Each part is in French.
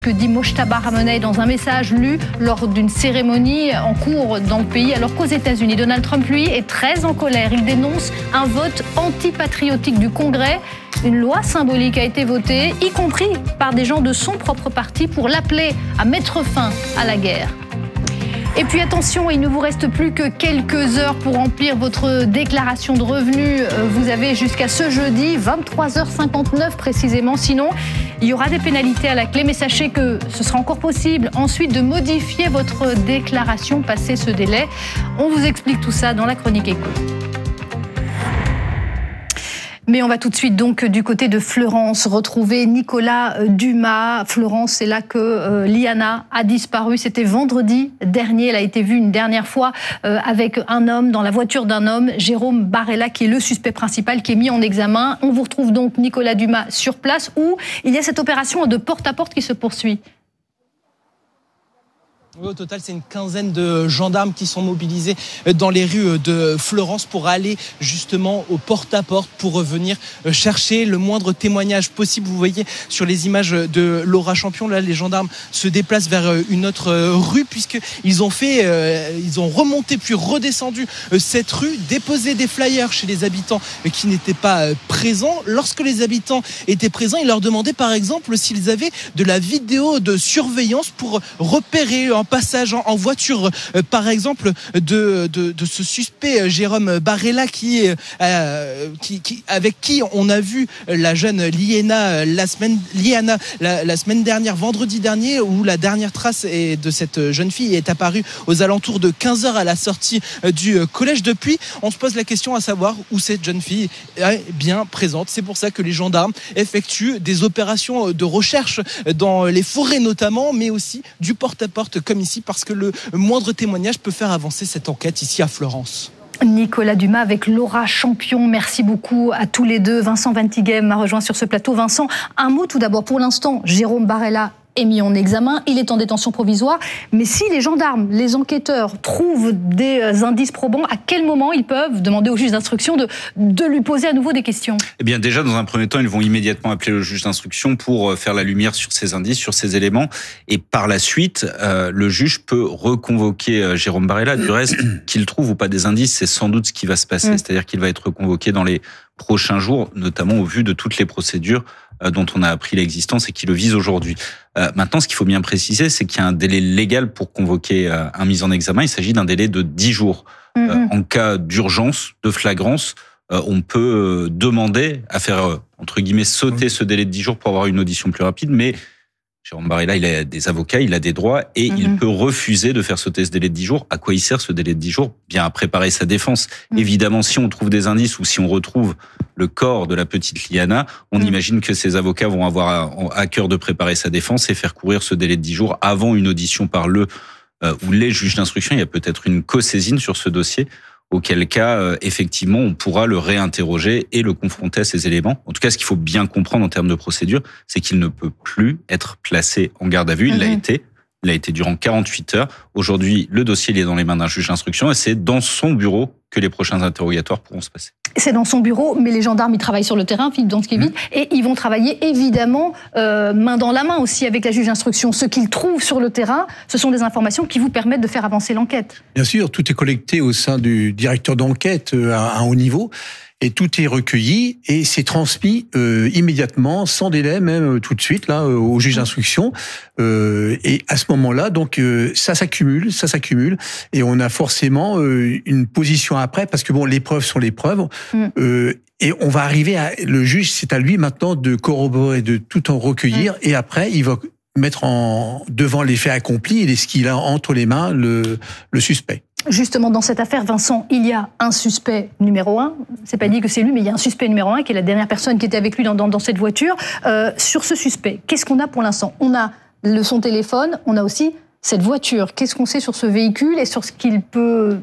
Que dit Mojtaba Ramenei dans un message lu lors d'une cérémonie en cours dans le pays, alors qu'aux États-Unis, Donald Trump, lui, est très en colère. Il dénonce un vote antipatriotique du Congrès. Une loi symbolique a été votée, y compris par des gens de son propre parti, pour l'appeler à mettre fin à la guerre. Et puis attention, il ne vous reste plus que quelques heures pour remplir votre déclaration de revenus. Vous avez jusqu'à ce jeudi, 23h59 précisément. Sinon, il y aura des pénalités à la clé. Mais sachez que ce sera encore possible ensuite de modifier votre déclaration passé ce délai. On vous explique tout ça dans la chronique Éco. Mais on va tout de suite donc du côté de Fleurance retrouver Nicolas Dumas. Fleurance, c'est là que Liana a disparu. C'était vendredi dernier. Elle a été vue une dernière fois avec un homme, dans la voiture d'un homme, Jérôme Barella, qui est le suspect principal, qui est mis en examen. On vous retrouve donc Nicolas Dumas sur place où il y a cette opération de porte-à-porte qui se poursuit. Oui, au total, c'est une quinzaine de gendarmes qui sont mobilisés dans les rues de Fleurance pour aller justement au porte-à-porte pour venir chercher le moindre témoignage possible. Vous voyez sur les images de Laura Champion, là, les gendarmes se déplacent vers une autre rue puisqu'ils ont remonté puis redescendu cette rue, déposé des flyers chez les habitants qui n'étaient pas présents. Lorsque les habitants étaient présents, ils leur demandaient par exemple s'ils avaient de la vidéo de surveillance pour repérer un passage en voiture, par exemple, de ce suspect Jérôme Barella avec qui on a vu la jeune Liana la semaine dernière, vendredi dernier, où la dernière trace de cette jeune fille est apparue aux alentours de 15h à la sortie du collège. Depuis, on se pose la question à savoir où cette jeune fille est bien présente. C'est pour ça que les gendarmes effectuent des opérations de recherche dans les forêts notamment, mais aussi du porte-à-porte comme ici, parce que le moindre témoignage peut faire avancer cette enquête ici à Fleurance. Nicolas Dumas avec Laura Champion, merci beaucoup à tous les deux. Vincent Ventighem m'a rejoint sur ce plateau. Vincent, un mot tout d'abord. Pour l'instant, Jérôme Barella est mis en examen, il est en détention provisoire, mais si les gendarmes, les enquêteurs trouvent des indices probants, à quel moment ils peuvent demander au juge d'instruction de lui poser à nouveau des questions ? Eh bien déjà, dans un premier temps, ils vont immédiatement appeler le juge d'instruction pour faire la lumière sur ces indices, sur ces éléments, et par la suite, le juge peut reconvoquer Jérôme Barella. Du reste, qu'il trouve ou pas des indices, c'est sans doute ce qui va se passer, c'est-à-dire qu'il va être reconvoqué dans les prochains jours, notamment au vu de toutes les procédures dont on a appris l'existence et qui le visent aujourd'hui. Maintenant, ce qu'il faut bien préciser, c'est qu'il y a un délai légal pour convoquer un mis en examen. Il s'agit d'un délai de 10 jours. En cas d'urgence, de flagrance, on peut demander à faire, entre guillemets, sauter ce délai de 10 jours pour avoir une audition plus rapide, mais Jérôme Barella, il a des avocats, il a des droits et il peut refuser de faire sauter ce délai de 10 jours. À quoi il sert ce délai de 10 jours ? Bien à préparer sa défense. Évidemment, si on trouve des indices ou si on retrouve le corps de la petite Liana, on imagine que ses avocats vont avoir à cœur de préparer sa défense et faire courir ce délai de 10 jours avant une audition par le ou les juges d'instruction. Il y a peut-être une co-saisine sur ce dossier, auquel cas, effectivement, on pourra le réinterroger et le confronter à ces éléments. En tout cas, ce qu'il faut bien comprendre en termes de procédure, c'est qu'il ne peut plus être placé en garde à vue. Il l'a été durant 48 heures. Aujourd'hui, le dossier il est dans les mains d'un juge d'instruction et c'est dans son bureau que les prochains interrogatoires pourront se passer. C'est dans son bureau, mais les gendarmes, ils travaillent sur le terrain, Philippe Danskevitch, et ils vont travailler évidemment main dans la main aussi avec la juge d'instruction. Ce qu'ils trouvent sur le terrain, ce sont des informations qui vous permettent de faire avancer l'enquête. Bien sûr, tout est collecté au sein du directeur d'enquête à un haut niveau. Et tout est recueilli et c'est transmis immédiatement, sans délai, même tout de suite là au juge d'instruction. Et à ce moment-là, donc ça s'accumule, et on a forcément une position après, parce que bon, les preuves sont les preuves. Et on va arriver à le juge, c'est à lui maintenant de corroborer, de tout en recueillir, et après il va mettre devant les faits accomplis et ce qu'il a entre les mains le suspect. Justement, dans cette affaire, Vincent, il y a un suspect numéro 1. C'est pas dit que c'est lui, mais il y a un suspect numéro 1 qui est la dernière personne qui était avec lui dans cette voiture. Sur ce suspect, qu'est-ce qu'on a pour l'instant ? On a son téléphone, on a aussi cette voiture. Qu'est-ce qu'on sait sur ce véhicule et sur ce qu'il peut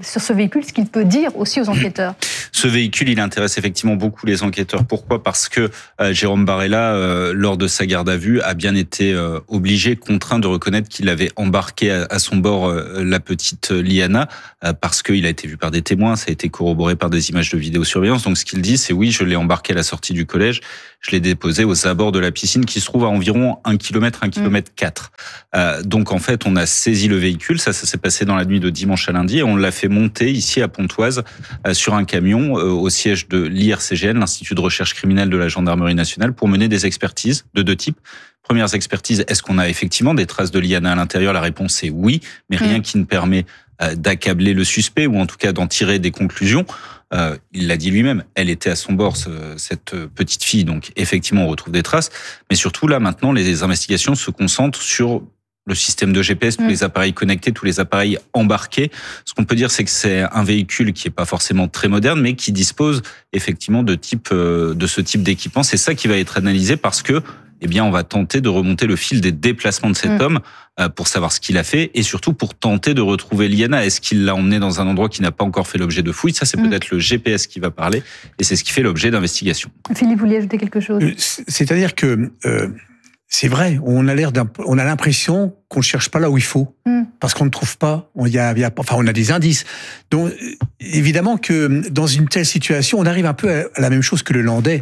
dire aussi aux enquêteurs ? Ce véhicule, il intéresse effectivement beaucoup les enquêteurs. Pourquoi ? Parce que Jérôme Barella, lors de sa garde à vue, a bien été contraint de reconnaître qu'il avait embarqué à son bord la petite Liana, parce qu'il a été vu par des témoins, ça a été corroboré par des images de vidéosurveillance. Donc ce qu'il dit, c'est oui, je l'ai embarqué à la sortie du collège, Je l'ai déposé aux abords de la piscine qui se trouve à environ 1 km, 1 km 4. Donc en fait, on a saisi le véhicule. Ça s'est passé dans la nuit de dimanche à lundi et on l'a fait monter ici à Pontoise sur un camion au siège de l'IRCGN, l'Institut de recherche criminelle de la Gendarmerie nationale, pour mener des expertises de 2 types. Premières expertises, est-ce qu'on a effectivement des traces de liana à l'intérieur? La réponse est oui, mais rien qui ne permet d'accabler le suspect ou en tout cas d'en tirer des conclusions. Il l'a dit lui-même, elle était à son bord, cette petite fille, donc effectivement on retrouve des traces. Mais surtout là maintenant, les investigations se concentrent sur le système de GPS, tous les appareils connectés, tous les appareils embarqués. Ce qu'on peut dire, c'est que c'est un véhicule qui est pas forcément très moderne, mais qui dispose effectivement de ce type d'équipement. C'est ça qui va être analysé parce que, eh bien, on va tenter de remonter le fil des déplacements de cet homme pour savoir ce qu'il a fait et surtout pour tenter de retrouver liana. Est-ce qu'il l'a emmené dans un endroit qui n'a pas encore fait l'objet de fouilles? Ça, c'est peut-être le GPS qui va parler et c'est ce qui fait l'objet d'investigation. Philippe, vous vouliez ajouter quelque chose? C'est-à-dire que c'est vrai, on a l'impression qu'on ne cherche pas là où il faut, parce qu'on ne trouve pas. On a des indices. Donc, évidemment que dans une telle situation, on arrive un peu à la même chose que le Landais.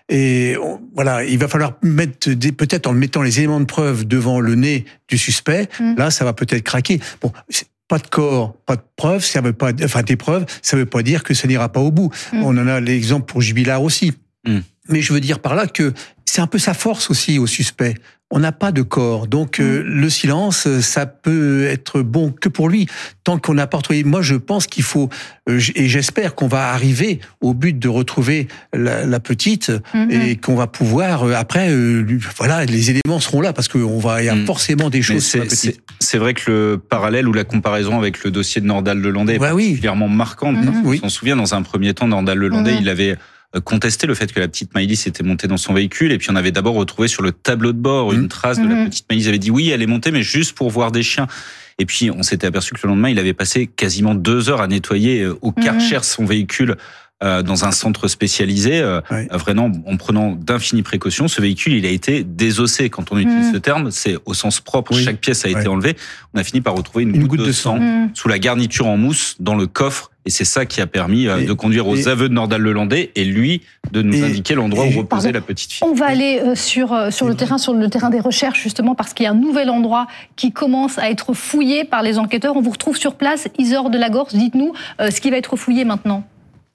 Et voilà, il va falloir peut-être en mettant les éléments de preuve devant le nez du suspect. Là, ça va peut-être craquer. Bon. Pas de corps, pas de preuves, des preuves, ça veut pas dire que ça n'ira pas au bout. On en a l'exemple pour Jubilard aussi. Mais je veux dire par là que c'est un peu sa force aussi au suspect. On n'a pas de corps, donc le silence, ça peut être bon que pour lui. Tant qu'on n'a pas retrouvé, moi je pense qu'il faut, et j'espère qu'on va arriver au but de retrouver la petite et qu'on va pouvoir après, voilà, les éléments seront là parce qu'il y a forcément des choses sur la petite. C'est vrai que le parallèle ou la comparaison avec le dossier de Nordal-Lelandais est particulièrement marquante. On s'en souvient, dans un premier temps, Nordal-Lelandais, il avait contesté le fait que la petite Maëlys était montée dans son véhicule et puis on avait d'abord retrouvé sur le tableau de bord une trace de la petite Maëlys. Il avait dit oui, elle est montée mais juste pour voir des chiens. Et puis on s'était aperçu que le lendemain, il avait passé quasiment 2 heures à nettoyer au Karcher son véhicule dans un centre spécialisé, vraiment en prenant d'infinies précautions. Ce véhicule, il a été désossé. Quand on utilise ce terme, c'est au sens propre. Chaque pièce a été enlevée. On a fini par retrouver une goutte de sang sous la garniture en mousse dans le coffre. Et c'est ça qui a permis de conduire aux aveux de Nordal-Lelandais et lui de nous indiquer l'endroit où reposait la petite fille. On va aller sur le terrain des recherches justement parce qu'il y a un nouvel endroit qui commence à être fouillé par les enquêteurs. On vous retrouve sur place, Isor de la Gorce. Dites-nous ce qui va être fouillé maintenant.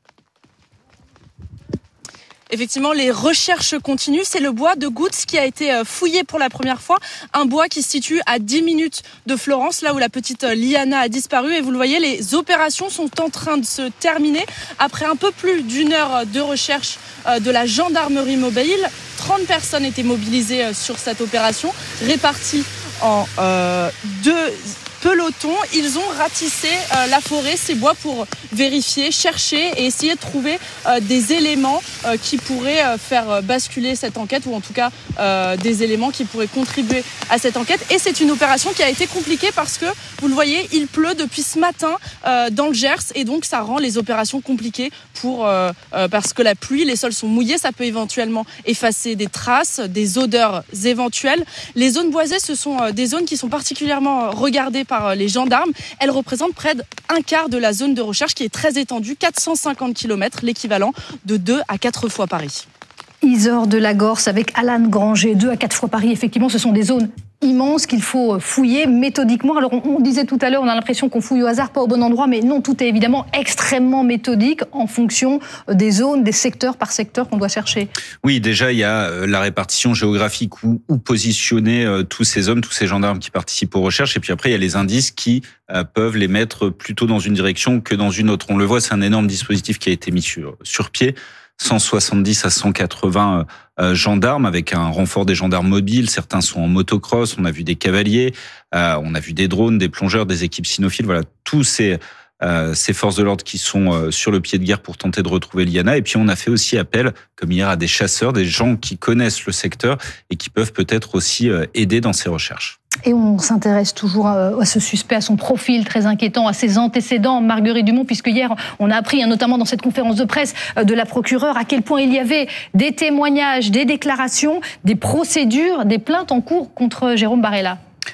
Effectivement, les recherches continuent. C'est le bois de Goutz qui a été fouillé pour la première fois. Un bois qui se situe à 10 minutes de Florence, là où la petite Liana a disparu. Et vous le voyez, les opérations sont en train de se terminer. Deux un peu plus d'1 heure de recherche de la gendarmerie mobile, 30 personnes étaient mobilisées sur cette opération, réparties en 2 pelotons. Ils ont ratissé la forêt, ces bois, pour vérifier, chercher et essayer de trouver des éléments qui pourraient faire basculer cette enquête, ou en tout cas des éléments qui pourraient contribuer à cette enquête. Et c'est une opération qui a été compliquée parce que, vous le voyez, il pleut depuis ce matin dans le Gers et donc ça rend les opérations compliquées parce que la pluie, les sols sont mouillés, ça peut éventuellement effacer des traces, des odeurs éventuelles. Les zones boisées, ce sont des zones qui sont particulièrement regardées par les gendarmes. Elles représentent près d'un quart de la zone de recherche qui est très étendue, 450 km, l'équivalent de 2 à 4 fois Paris. Isor de la Gorce avec Alan Granger, 2 à 4 fois Paris. Effectivement, ce sont des zones immenses qu'il faut fouiller méthodiquement. Alors, on disait tout à l'heure, on a l'impression qu'on fouille au hasard, pas au bon endroit, mais non, tout est évidemment extrêmement méthodique en fonction des zones, des secteurs par secteur qu'on doit chercher. Oui, déjà, il y a la répartition géographique où positionner tous ces hommes, tous ces gendarmes qui participent aux recherches. Et puis après, il y a les indices qui peuvent les mettre plutôt dans une direction que dans une autre. On le voit, c'est un énorme dispositif qui a été mis sur pied. 170 à 180 gendarmes avec un renfort des gendarmes mobiles. Certains sont en motocross. On a vu des cavaliers, on a vu des drones, des plongeurs, des équipes cynophiles. Voilà, tous ces forces de l'ordre qui sont sur le pied de guerre pour tenter de retrouver Liana. Et puis on a fait aussi appel, comme hier, à des chasseurs, des gens qui connaissent le secteur et qui peuvent peut-être aussi aider dans ces recherches. Et on s'intéresse toujours à ce suspect, à son profil très inquiétant, à ses antécédents, Marguerite Dumont, puisque hier, on a appris, notamment dans cette conférence de presse de la procureure, à quel point il y avait des témoignages, des déclarations, des procédures, des plaintes en cours contre Jérôme Barella.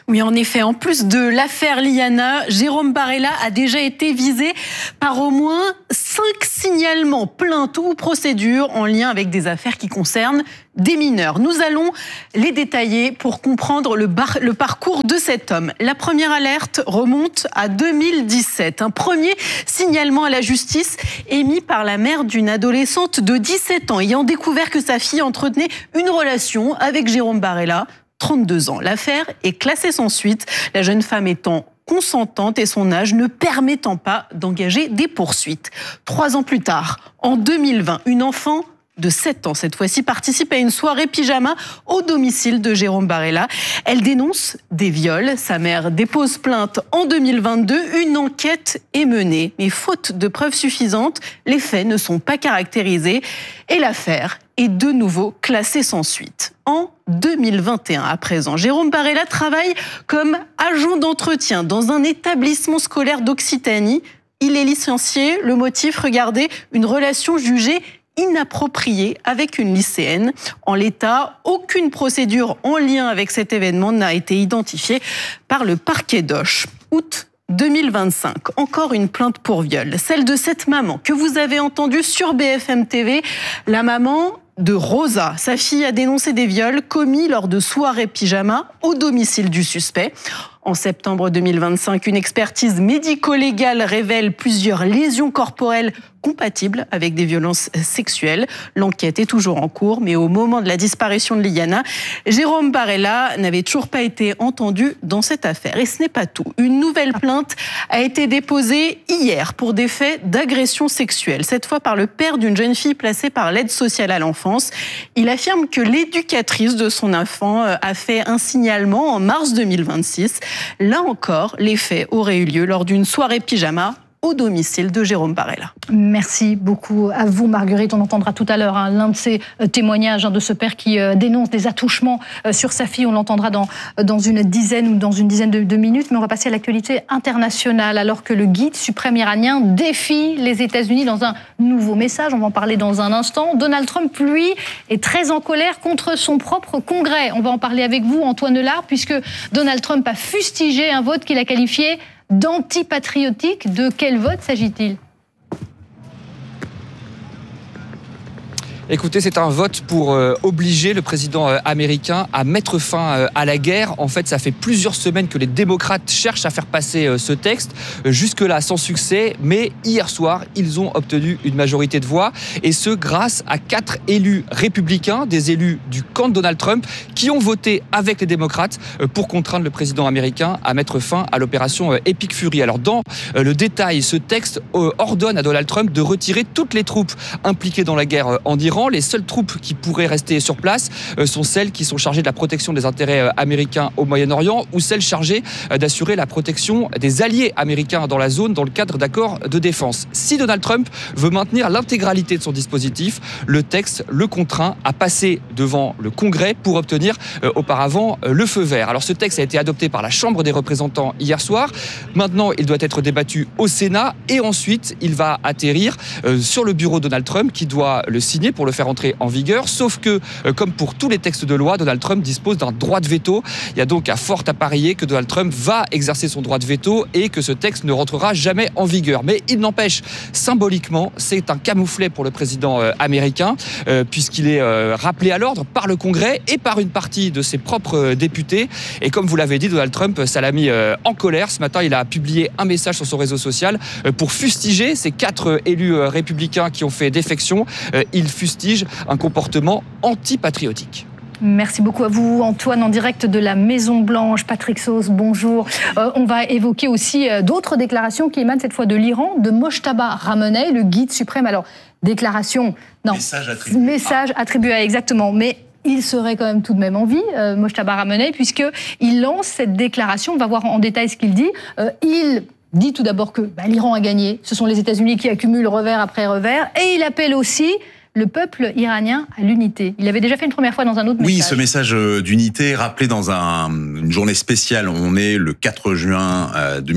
Oui, en effet, en plus de l'affaire Liana, Jérôme Barella a déjà été visé par au moins 5 signalements, plaintes ou procédures en lien avec des affaires qui concernent des mineurs. Nous allons les détailler pour comprendre le parcours de cet homme. La première alerte remonte à 2017. Un premier signalement à la justice émis par la mère d'une adolescente de 17 ans ayant découvert que sa fille entretenait une relation avec Jérôme Barella, 32 ans. L'affaire est classée sans suite, la jeune femme étant consentante et son âge ne permettant pas d'engager des poursuites. 3 ans plus tard, en 2020, une enfant de 7 ans, cette fois-ci, participe à une soirée pyjama au domicile de Jérôme Barella. Elle dénonce des viols. Sa mère dépose plainte en 2022. Une enquête est menée. Mais faute de preuves suffisantes, les faits ne sont pas caractérisés et l'affaire est de nouveau classée sans suite. En 2021, à présent, Jérôme Barella travaille comme agent d'entretien dans un établissement scolaire d'Occitanie. Il est licencié. Le motif, regardez, une relation jugée inappropriée avec une lycéenne. En l'état, aucune procédure en lien avec cet événement n'a été identifiée par le parquet d'Auch. Août 2025, encore une plainte pour viol. Celle de cette maman que vous avez entendue sur BFM TV, la maman de Rosa. Sa fille a dénoncé des viols commis lors de soirées pyjama au domicile du suspect. En septembre 2025, une expertise médico-légale révèle plusieurs lésions corporelles compatibles avec des violences sexuelles. L'enquête est toujours en cours, mais au moment de la disparition de Liana, Jérôme Barella n'avait toujours pas été entendu dans cette affaire. Et ce n'est pas tout. Une nouvelle plainte a été déposée hier pour des faits d'agression sexuelle, cette fois par le père d'une jeune fille placée par l'aide sociale à l'enfance. Il affirme que l'éducatrice de son enfant a fait un signalement en mars 2026. Là encore, les faits auraient eu lieu lors d'une soirée pyjama au domicile de Jérôme Barella. Merci beaucoup à vous, Marguerite. On entendra tout à l'heure l'un de ces témoignages de ce père qui dénonce des attouchements sur sa fille. On l'entendra dans une dizaine de minutes. Mais on va passer à l'actualité internationale, alors que le guide suprême iranien défie les États-Unis dans un nouveau message. On va en parler dans un instant. Donald Trump, lui, est très en colère contre son propre Congrès. On va en parler avec vous, Antoine Lard, puisque Donald Trump a fustigé un vote qu'il a qualifié d'antipatriotique. De quel vote s'agit-il ? Écoutez, c'est un vote pour obliger le président américain à mettre fin à la guerre. En fait, ça fait plusieurs semaines que les démocrates cherchent à faire passer ce texte. Jusque-là, sans succès. Mais hier soir, ils ont obtenu une majorité de voix. Et ce, grâce à 4 élus républicains, des élus du camp de Donald Trump, qui ont voté avec les démocrates pour contraindre le président américain à mettre fin à l'opération Epic Fury. Alors, dans le détail, ce texte ordonne à Donald Trump de retirer toutes les troupes impliquées dans la guerre en Iran. Les seules troupes qui pourraient rester sur place sont celles qui sont chargées de la protection des intérêts américains au Moyen-Orient ou celles chargées d'assurer la protection des alliés américains dans la zone dans le cadre d'accords de défense. Si Donald Trump veut maintenir l'intégralité de son dispositif, le texte le contraint à passer devant le Congrès pour obtenir auparavant le feu vert. Alors ce texte a été adopté par la Chambre des représentants hier soir. Maintenant, il doit être débattu au Sénat et ensuite il va atterrir sur le bureau de Donald Trump qui doit le signer pour le faire entrer en vigueur, sauf que, comme pour tous les textes de loi, Donald Trump dispose d'un droit de veto. Il y a donc à fort à parier que Donald Trump va exercer son droit de veto et que ce texte ne rentrera jamais en vigueur. Mais il n'empêche, symboliquement, c'est un camouflet pour le président américain, puisqu'il est rappelé à l'ordre par le Congrès et par une partie de ses propres députés. Et comme vous l'avez dit, Donald Trump, ça l'a mis en colère. Ce matin, il a publié un message sur son réseau social pour fustiger ces 4 élus républicains qui ont fait défection. Il fustige un comportement antipatriotique. Merci beaucoup à vous, Antoine, en direct de la Maison-Blanche. Patrick Sauce, bonjour. On va évoquer aussi d'autres déclarations qui émanent cette fois de l'Iran, de Mojtaba Ramenei, le guide suprême. Alors, déclaration... Non, message attribué à, exactement, mais... Il serait quand même tout de même en vie, Mojtaba Ramenei, puisqu'il lance cette déclaration. On va voir en détail ce qu'il dit. Il dit tout d'abord que l'Iran a gagné. Ce sont les États-Unis qui accumulent revers après revers. Et il appelle aussi le peuple iranien à l'unité. Il avait déjà fait une première fois dans un autre message. Oui, ce message d'unité rappelé dans une journée spéciale. On est le 4 juin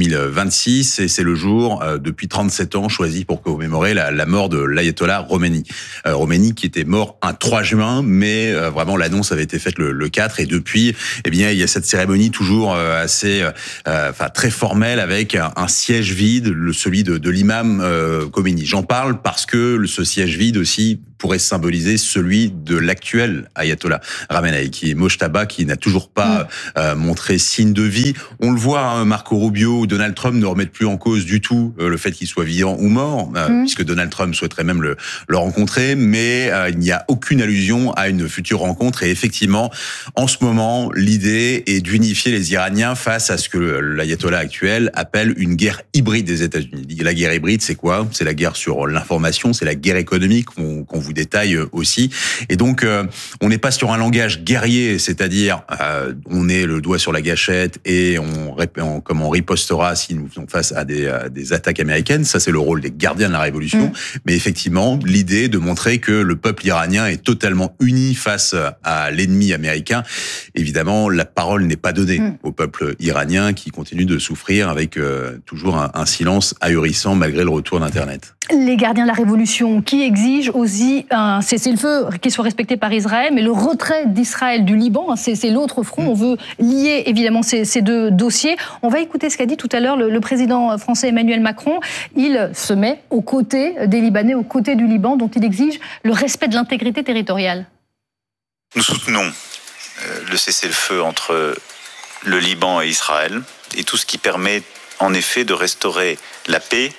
2026 et c'est le jour, depuis 37 ans, choisi pour commémorer la mort de l'ayatollah Khomeini. Khomeini qui était mort un 3 juin, mais vraiment l'annonce avait été faite le 4 et depuis, eh bien, il y a cette cérémonie toujours assez, très formelle avec un siège vide, celui de l'imam Khomeini. J'en parle parce que ce siège vide aussi pourrait symboliser celui de l'actuel ayatollah Khamenei, qui est Mojtaba, qui n'a toujours pas montré signe de vie. On le voit, hein, Marco Rubio ou Donald Trump ne remettent plus en cause du tout le fait qu'il soit vivant ou mort, puisque Donald Trump souhaiterait même le rencontrer, mais il n'y a aucune allusion à une future rencontre. Et effectivement, en ce moment, l'idée est d'unifier les Iraniens face à ce que l'ayatollah actuel appelle une guerre hybride des États-Unis. La guerre hybride, c'est quoi? C'est la guerre sur l'information, c'est la guerre économique qu'on vous détaille aussi. Et donc, on n'est pas sur un langage guerrier, c'est-à-dire on est le doigt sur la gâchette et on ripostera si nous faisons face à des attaques américaines. Ça, c'est le rôle des gardiens de la révolution. Mais effectivement, l'idée est de montrer que le peuple iranien est totalement uni face à l'ennemi américain. Évidemment, la parole n'est pas donnée au peuple iranien qui continue de souffrir avec toujours un silence ahurissant malgré le retour d'Internet. Les gardiens de la révolution qui exigent aussi un cessez-le-feu qui soit respecté par Israël, mais le retrait d'Israël du Liban, c'est l'autre front. On veut lier évidemment ces deux dossiers. On va écouter ce qu'a dit tout à l'heure le président français Emmanuel Macron. Il se met aux côtés des Libanais, aux côtés du Liban, dont il exige le respect de l'intégrité territoriale. Nous soutenons le cessez-le-feu entre le Liban et Israël et tout ce qui permet en effet de restaurer la paix,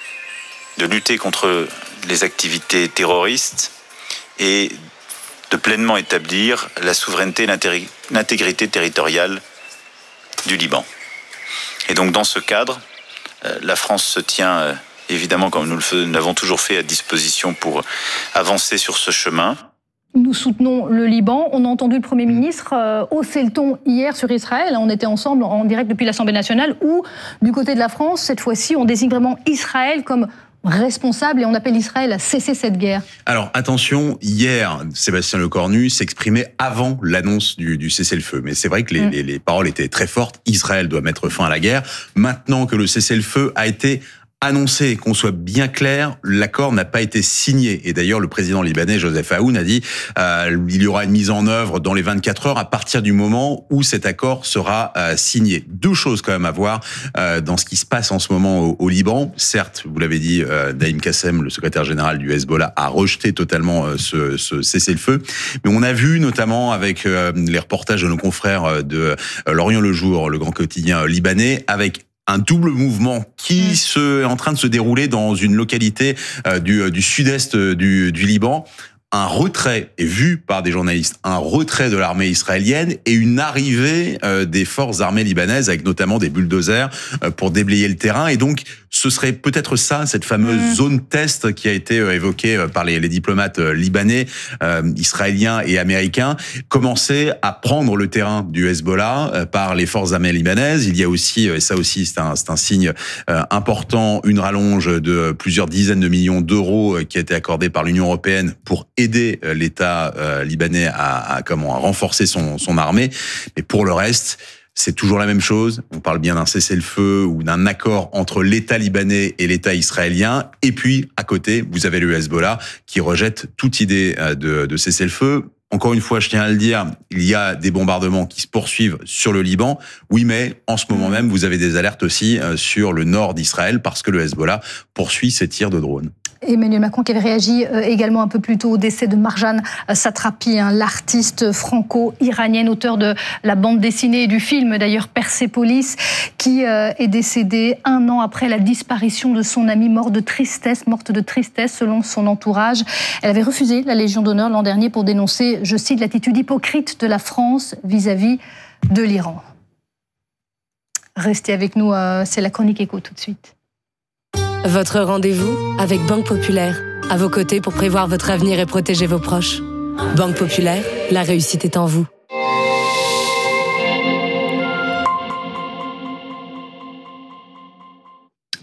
de lutter contre les activités terroristes et de pleinement établir la souveraineté et l'intégrité territoriale du Liban. Et donc dans ce cadre, la France se tient évidemment, comme nous l'avons toujours fait, à disposition pour avancer sur ce chemin. Nous soutenons le Liban. On a entendu le Premier ministre hausser le ton hier sur Israël. On était ensemble en direct depuis l'Assemblée nationale où, du côté de la France, cette fois-ci, on désigne vraiment Israël comme responsable et on appelle Israël à cesser cette guerre. Alors attention, hier, Sébastien Lecornu s'exprimait avant l'annonce du cessez-le-feu. Mais c'est vrai que les paroles étaient très fortes. Israël doit mettre fin à la guerre. Maintenant que le cessez-le-feu a été annoncé, qu'on soit bien clair, l'accord n'a pas été signé. Et d'ailleurs, le président libanais, Joseph Aoun, a dit il y aura une mise en œuvre dans les 24 heures à partir du moment où cet accord sera signé. Deux choses quand même à voir dans ce qui se passe en ce moment au Liban. Certes, vous l'avez dit, Naïm Kassem, le secrétaire général du Hezbollah, a rejeté totalement ce cessez-le-feu. Mais on a vu, notamment avec les reportages de nos confrères de L'Orient le Jour, le grand quotidien libanais, avec un double mouvement qui est en train de se dérouler dans une localité du sud-est du Liban. Un retrait est vu par des journalistes, un retrait de l'armée israélienne et une arrivée des forces armées libanaises avec notamment des bulldozers pour déblayer le terrain. Et donc, ce serait peut-être ça, cette fameuse zone test qui a été évoquée par les diplomates libanais, israéliens et américains, commencer à prendre le terrain du Hezbollah par les forces armées libanaises. Il y a aussi, et ça aussi c'est un signe important, une rallonge de plusieurs dizaines de millions d'euros qui a été accordée par l'Union européenne pour aider l'État libanais à renforcer son armée. Mais pour le reste, c'est toujours la même chose. On parle bien d'un cessez-le-feu ou d'un accord entre l'État libanais et l'État israélien. Et puis, à côté, vous avez le Hezbollah qui rejette toute idée de cessez-le-feu. Encore une fois, je tiens à le dire, il y a des bombardements qui se poursuivent sur le Liban. Oui, mais en ce moment même, vous avez des alertes aussi sur le nord d'Israël parce que le Hezbollah poursuit ses tirs de drones. Emmanuel Macron qui avait réagi également un peu plus tôt au décès de Marjane Satrapi, l'artiste franco-iranienne, auteur de la bande dessinée et du film d'ailleurs Persépolis, qui est décédée 1 an après la disparition de son amie, morte de tristesse selon son entourage. Elle avait refusé la Légion d'honneur l'an dernier pour dénoncer, je cite, l'attitude hypocrite de la France vis-à-vis de l'Iran. Restez avec nous, c'est la chronique écho tout de suite. Votre rendez-vous avec Banque Populaire, à vos côtés pour prévoir votre avenir et protéger vos proches. Banque Populaire, la réussite est en vous.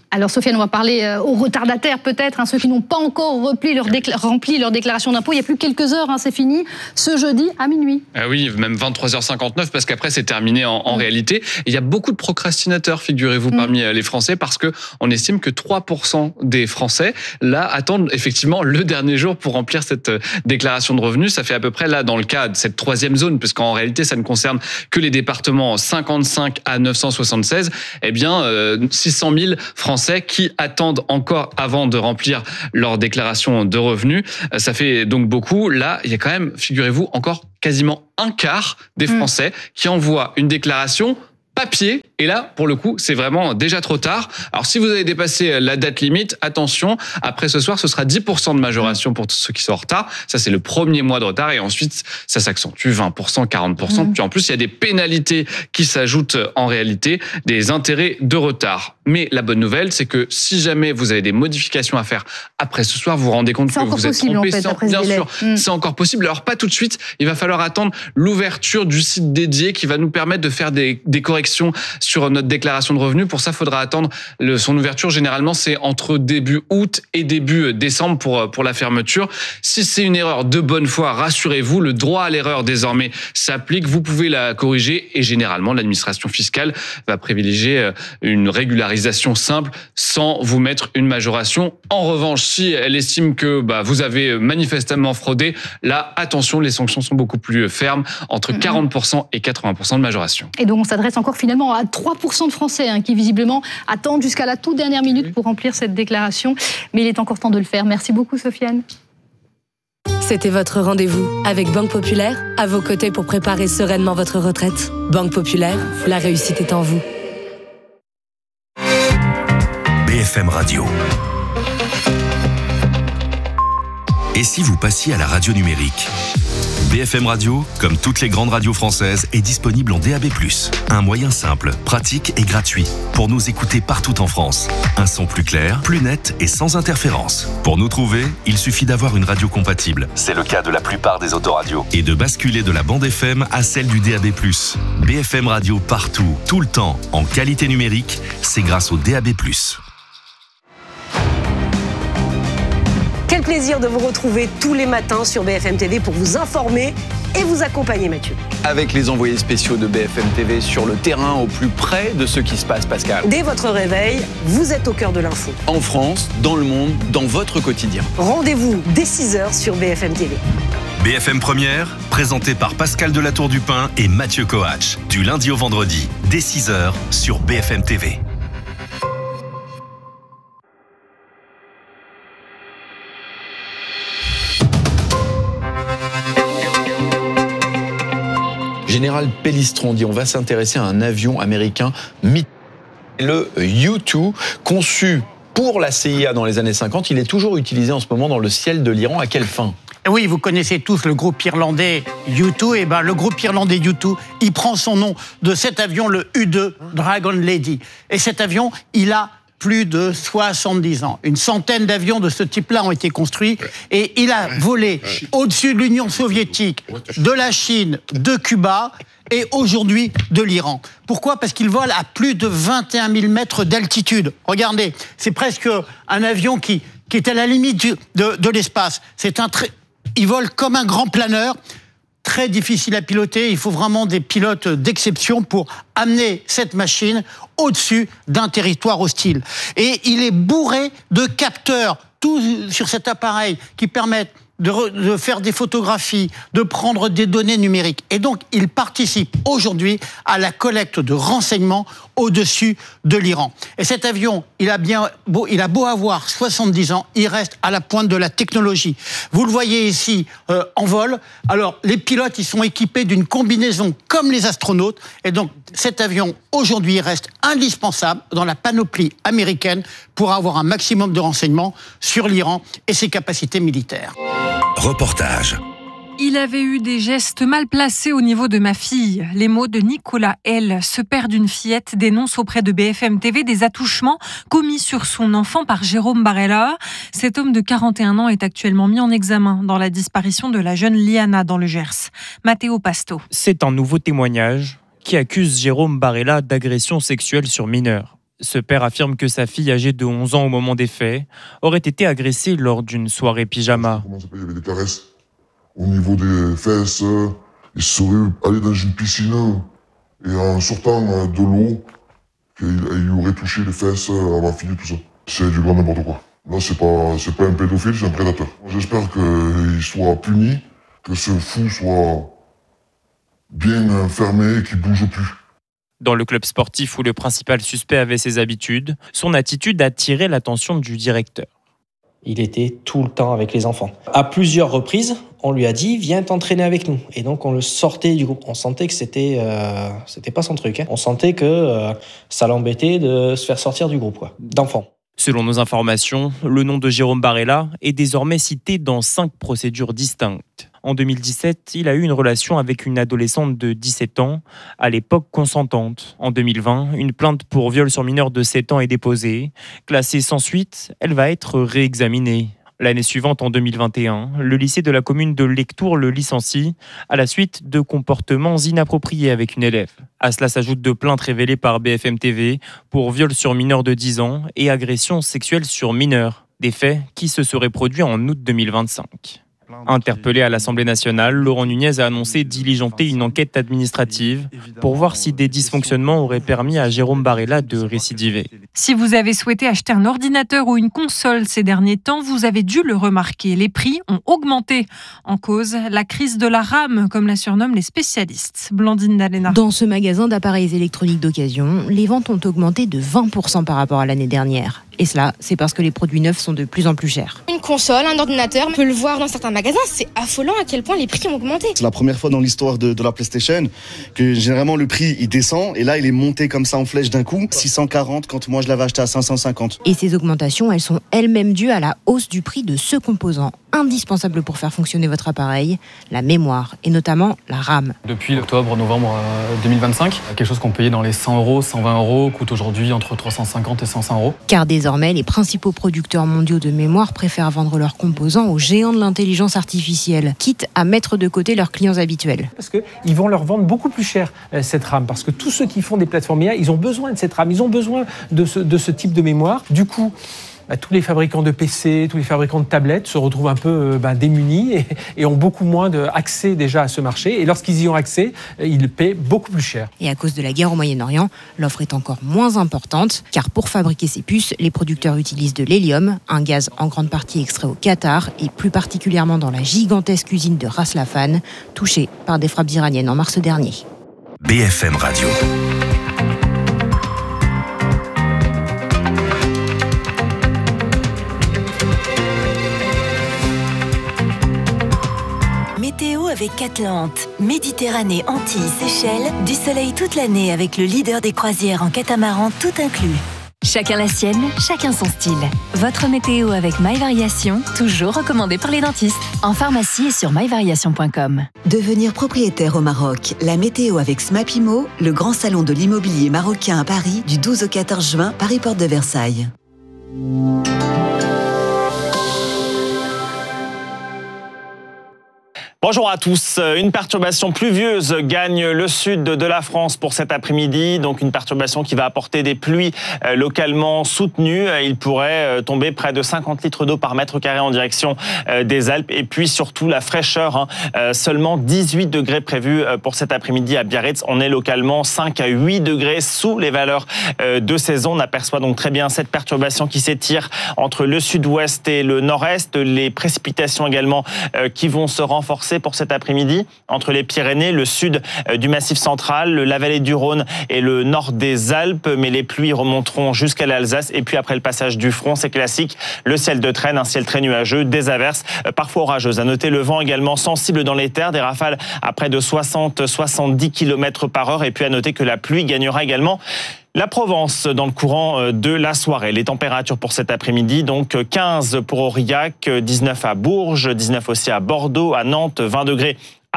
Alors Sofiane, on va parler aux retardataires peut-être, ceux qui n'ont pas encore rempli leur déclaration d'impôt. Il y a plus quelques heures, c'est fini, ce jeudi à minuit. Ah oui, même 23h59 parce qu'après c'est terminé en réalité. Il y a beaucoup de procrastinateurs, figurez-vous, parmi les Français parce que on estime que 3% des Français là attendent effectivement le dernier jour pour remplir cette déclaration de revenus. Ça fait à peu près là dans le cas de cette troisième zone, parce qu'en réalité ça ne concerne que les départements 55 à 976. 600 000 Français qui attendent encore avant de remplir leur déclaration de revenus. Ça fait donc beaucoup. Là, il y a quand même, figurez-vous, encore quasiment un quart des Français qui envoient une déclaration papier. Et là, pour le coup, c'est vraiment déjà trop tard. Alors, si vous avez dépassé la date limite, attention, après ce soir, ce sera 10% de majoration pour ceux qui sont en retard. Ça, c'est le premier mois de retard. Et ensuite, ça s'accentue 20%, 40%. Puis en plus, il y a des pénalités qui s'ajoutent en réalité, des intérêts de retard. Mais la bonne nouvelle, c'est que si jamais vous avez des modifications à faire après ce soir, vous vous rendez compte que vous êtes trompé. Bien sûr, c'est encore possible. Alors, pas tout de suite. Il va falloir attendre l'ouverture du site dédié qui va nous permettre de faire des corrections sur notre déclaration de revenus. Pour ça, il faudra attendre son ouverture. Généralement, c'est entre début août et début décembre pour la fermeture. Si c'est une erreur de bonne foi, rassurez-vous, le droit à l'erreur désormais s'applique. Vous pouvez la corriger et généralement, l'administration fiscale va privilégier une régularisation simple sans vous mettre une majoration. En revanche, si elle estime que vous avez manifestement fraudé, là, attention, les sanctions sont beaucoup plus fermes, entre 40% et 80% de majoration. Et donc, on s'adresse encore finalement à 3% de Français qui visiblement attendent jusqu'à la toute dernière minute pour remplir cette déclaration. Mais il est encore temps de le faire. Merci beaucoup, Sofiane. C'était votre rendez-vous avec Banque Populaire, à vos côtés pour préparer sereinement votre retraite. Banque Populaire, la réussite est en vous. BFM Radio. Et si vous passiez à la radio numérique ? BFM Radio, comme toutes les grandes radios françaises, est disponible en DAB+. Un moyen simple, pratique et gratuit pour nous écouter partout en France. Un son plus clair, plus net et sans interférence. Pour nous trouver, il suffit d'avoir une radio compatible. C'est le cas de la plupart des autoradios. Et de basculer de la bande FM à celle du DAB+. BFM Radio partout, tout le temps, en qualité numérique, c'est grâce au DAB+. Quel plaisir de vous retrouver tous les matins sur BFM TV pour vous informer et vous accompagner, Mathieu. Avec les envoyés spéciaux de BFM TV sur le terrain, au plus près de ce qui se passe, Pascal. Dès votre réveil, vous êtes au cœur de l'info. En France, dans le monde, dans votre quotidien. Rendez-vous dès 6h sur BFM TV. BFM Première, présenté par Pascal Delatour-Dupin et Mathieu Coach. Du lundi au vendredi, dès 6h sur BFM TV. Général Pellistron dit on va s'intéresser à un avion américain mythique, le U-2, conçu pour la CIA dans les années 50. Il est toujours utilisé en ce moment dans le ciel de l'Iran. À quelle fin ? Oui, vous connaissez tous le groupe irlandais U2. Et le groupe irlandais U2, il prend son nom de cet avion, le U-2 Dragon Lady. Et cet avion, il a plus de 70 ans. Une centaine d'avions de ce type-là ont été construits et il a volé au-dessus de l'Union soviétique, de la Chine, de Cuba et aujourd'hui de l'Iran. Pourquoi ? Parce qu'il vole à plus de 21 000 mètres d'altitude. Regardez, c'est presque un avion qui est à la limite de l'espace. Il vole comme un grand planeur. Très difficile à piloter, il faut vraiment des pilotes d'exception pour amener cette machine au-dessus d'un territoire hostile. Et il est bourré de capteurs, tout sur cet appareil, qui permettent de faire des photographies, de prendre des données numériques. Et donc, il participe aujourd'hui à la collecte de renseignements au-dessus de l'Iran. Et cet avion, il a beau avoir 70 ans, il reste à la pointe de la technologie. Vous le voyez ici en vol. Alors, les pilotes, ils sont équipés d'une combinaison comme les astronautes. Et donc, cet avion, aujourd'hui, reste indispensable dans la panoplie américaine pour avoir un maximum de renseignements sur l'Iran et ses capacités militaires. Reportage. Il avait eu des gestes mal placés au niveau de ma fille. Les mots de Nicolas L., ce père d'une fillette, dénonce auprès de BFM TV des attouchements commis sur son enfant par Jérôme Barella. Cet homme de 41 ans est actuellement mis en examen dans la disparition de la jeune Liana dans le Gers. Matteo Pasto. C'est un nouveau témoignage qui accuse Jérôme Barella d'agression sexuelle sur mineur. Ce père affirme que sa fille, âgée de 11 ans au moment des faits, aurait été agressée lors d'une soirée pyjama. Il y avait des caresses au niveau des fesses. Il serait allé dans une piscine et en sortant de l'eau, il aurait touché les fesses à ma fille, tout ça. C'est du grand n'importe quoi. Là, c'est pas un pédophile, c'est un prédateur. J'espère qu'il soit puni, que ce fou soit bien fermé et qu'il bouge plus. Dans le club sportif où le principal suspect avait ses habitudes, son attitude a attiré l'attention du directeur. Il était tout le temps avec les enfants. À plusieurs reprises, on lui a dit « Viens t'entraîner avec nous ». Et donc on le sortait du groupe. On sentait que c'était pas son truc. On sentait que ça l'embêtait de se faire sortir du groupe, d'enfants. Selon nos informations, le nom de Jérôme Barella est désormais cité dans 5 procédures distinctes. En 2017, il a eu une relation avec une adolescente de 17 ans, à l'époque consentante. En 2020, une plainte pour viol sur mineur de 7 ans est déposée. Classée sans suite, elle va être réexaminée. L'année suivante, en 2021, le lycée de la commune de Lectoure le licencie à la suite de comportements inappropriés avec une élève. À cela s'ajoutent 2 plaintes révélées par BFM TV pour viol sur mineur de 10 ans et agression sexuelle sur mineur. Des faits qui se seraient produits en août 2025. Interpellé à l'Assemblée nationale, Laurent Nunez a annoncé diligenter une enquête administrative pour voir si des dysfonctionnements auraient permis à Jérôme Barella de récidiver. Si vous avez souhaité acheter un ordinateur ou une console ces derniers temps, vous avez dû le remarquer. Les prix ont augmenté. En cause, la crise de la RAM, comme la surnomment les spécialistes. Blandine Dalena. Dans ce magasin d'appareils électroniques d'occasion, les ventes ont augmenté de 20% par rapport à l'année dernière. Et cela, c'est parce que les produits neufs sont de plus en plus chers. Une console, un ordinateur, on peut le voir dans certains magasins, c'est affolant à quel point les prix ont augmenté. C'est la première fois dans l'histoire de la PlayStation que généralement le prix il descend et là il est monté comme ça en flèche d'un coup, 640 quand moi je l'avais acheté à 550. Et ces augmentations, elles sont elles-mêmes dues à la hausse du prix de ce composant indispensable pour faire fonctionner votre appareil, la mémoire et notamment la RAM. Depuis octobre-novembre 2025, quelque chose qu'on payait dans les 100 €, 120 € coûte aujourd'hui entre 350 et 500 €. Car désormais, les principaux producteurs mondiaux de mémoire préfèrent vendre leurs composants aux géants de l'intelligence artificielle, quitte à mettre de côté leurs clients habituels. Parce qu'ils vont leur vendre beaucoup plus cher cette RAM, parce que tous ceux qui font des plateformes IA, ils ont besoin de cette RAM, ils ont besoin de ce type de mémoire. Du coup, tous les fabricants de PC, tous les fabricants de tablettes se retrouvent un peu démunis et ont beaucoup moins d'accès déjà à ce marché. Et lorsqu'ils y ont accès, ils paient beaucoup plus cher. Et à cause de la guerre au Moyen-Orient, l'offre est encore moins importante, car pour fabriquer ces puces, les producteurs utilisent de l'hélium, un gaz en grande partie extrait au Qatar, et plus particulièrement dans la gigantesque usine de Ras Laffan, touchée par des frappes iraniennes en mars dernier. BFM Radio. Météo avec Atlante, Méditerranée, Antilles, Seychelles, du soleil toute l'année avec le leader des croisières en catamaran tout inclus. Chacun la sienne, chacun son style. Votre météo avec MyVariation, toujours recommandé par les dentistes. En pharmacie et sur myvariation.com. Devenir propriétaire au Maroc, la météo avec Smapimo, le grand salon de l'immobilier marocain à Paris du 12 au 14 juin, Paris Porte de Versailles. Bonjour à tous. Une perturbation pluvieuse gagne le sud de la France pour cet après-midi. Donc une perturbation qui va apporter des pluies localement soutenues. Il pourrait tomber près de 50 litres d'eau par mètre carré en direction des Alpes. Et puis surtout la fraîcheur. Seulement 18 degrés prévus pour cet après-midi à Biarritz. On est localement 5 à 8 degrés sous les valeurs de saison. On aperçoit donc très bien cette perturbation qui s'étire entre le sud-ouest et le nord-est. Les précipitations également qui vont se renforcer pour cet après-midi entre les Pyrénées, le sud du Massif central, la vallée du Rhône et le nord des Alpes. Mais les pluies remonteront jusqu'à l'Alsace. Et puis après le passage du front, c'est classique. Le ciel de traîne, un ciel très nuageux, des averses parfois orageuses. À noter le vent également sensible dans les terres, des rafales à près de 60-70 km par heure. Et puis à noter que la pluie gagnera également la Provence dans le courant de la soirée. Les températures pour cet après-midi, donc 15 pour Aurillac, 19 à Bourges, 19 aussi à Bordeaux, à Nantes, 20 degrés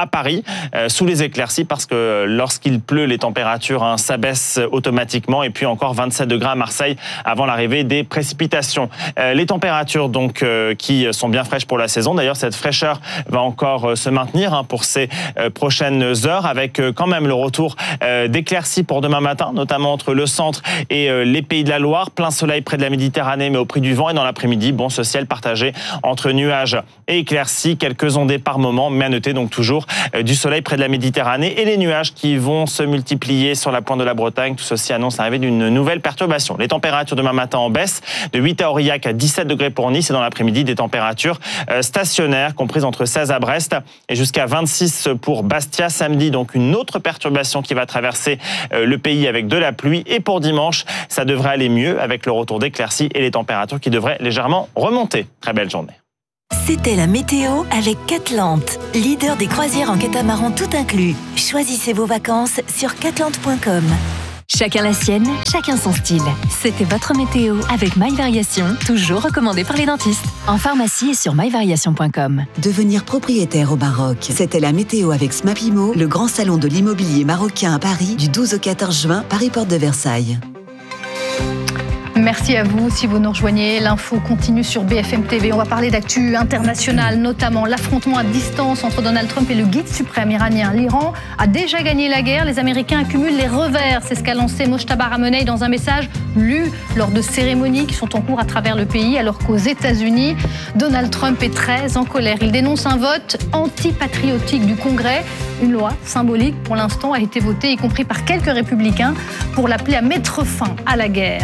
à Paris, sous les éclaircies, parce que lorsqu'il pleut, les températures s'abaissent automatiquement. Et puis encore 27 degrés à Marseille avant l'arrivée des précipitations. Les températures donc qui sont bien fraîches pour la saison. D'ailleurs, cette fraîcheur va encore se maintenir pour ces prochaines heures, avec quand même le retour d'éclaircies pour demain matin, notamment entre le centre et les Pays de la Loire. Plein soleil près de la Méditerranée, mais au prix du vent. Et dans l'après-midi, ce ciel partagé entre nuages et éclaircies. Quelques ondées par moment, mais à noter donc toujours du soleil près de la Méditerranée et les nuages qui vont se multiplier sur la pointe de la Bretagne. Tout ceci annonce l'arrivée d'une nouvelle perturbation. Les températures demain matin en baisse, de 8 à Aurillac à 17 degrés pour Nice, et dans l'après-midi des températures stationnaires comprises entre 16 à Brest et jusqu'à 26 pour Bastia. Samedi, donc une autre perturbation qui va traverser le pays avec de la pluie, et pour dimanche, ça devrait aller mieux avec le retour d'éclaircies et les températures qui devraient légèrement remonter. Très belle journée. C'était la météo avec Catlante, leader des croisières en catamaran tout inclus. Choisissez vos vacances sur catlante.com. Chacun la sienne, chacun son style. C'était votre météo avec My Variation, toujours recommandé par les dentistes. En pharmacie et sur myvariation.com. Devenir propriétaire au Maroc. C'était la météo avec Smapimo, le grand salon de l'immobilier marocain à Paris, du 12 au 14 juin, Paris Porte de Versailles. Merci à vous. Si vous nous rejoignez, l'info continue sur BFM TV. On va parler d'actu internationale, notamment l'affrontement à distance entre Donald Trump et le guide suprême iranien. L'Iran a déjà gagné la guerre. Les Américains accumulent les revers. C'est ce qu'a lancé Mojtaba Ramenei dans un message lu lors de cérémonies qui sont en cours à travers le pays, alors qu'aux États-Unis, Donald Trump est très en colère. Il dénonce un vote antipatriotique du Congrès. Une loi symbolique, pour l'instant, a été votée, y compris par quelques républicains, pour l'appeler à mettre fin à la guerre.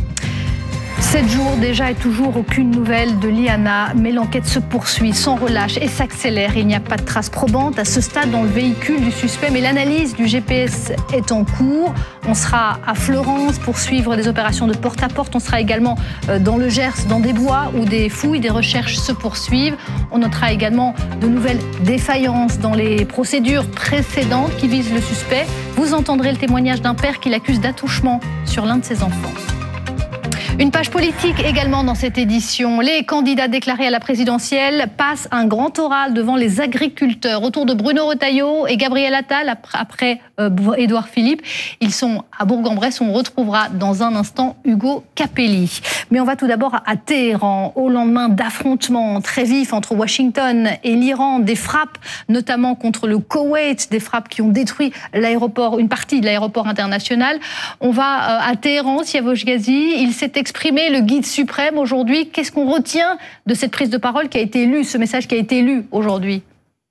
7 jours déjà et toujours aucune nouvelle de Liana, mais l'enquête se poursuit sans relâche et s'accélère. Il n'y a pas de traces probantes à ce stade dans le véhicule du suspect, mais l'analyse du GPS est en cours. On sera à Florence pour suivre des opérations de porte-à-porte. On sera également dans le Gers, dans des bois où des fouilles, des recherches se poursuivent. On notera également de nouvelles défaillances dans les procédures précédentes qui visent le suspect. Vous entendrez le témoignage d'un père qui l'accuse d'attouchement sur l'un de ses enfants. Une page politique également dans cette édition. Les candidats déclarés à la présidentielle passent un grand oral devant les agriculteurs. Autour de Bruno Retailleau et Gabriel Attal, après Édouard Philippe. Ils sont à Bourg-en-Bresse. On retrouvera dans un instant Hugo Capelli. Mais on va tout d'abord à Téhéran. Au lendemain d'affrontements très vifs entre Washington et l'Iran, des frappes notamment contre le Koweït, des frappes qui ont détruit l'aéroport, une partie de l'aéroport international. On va à Téhéran, Siavosh Ghazi. Il s'est exprimé, le guide suprême aujourd'hui. Qu'est-ce qu'on retient de cette prise de parole qui a été lue, ce message qui a été lu aujourd'hui ?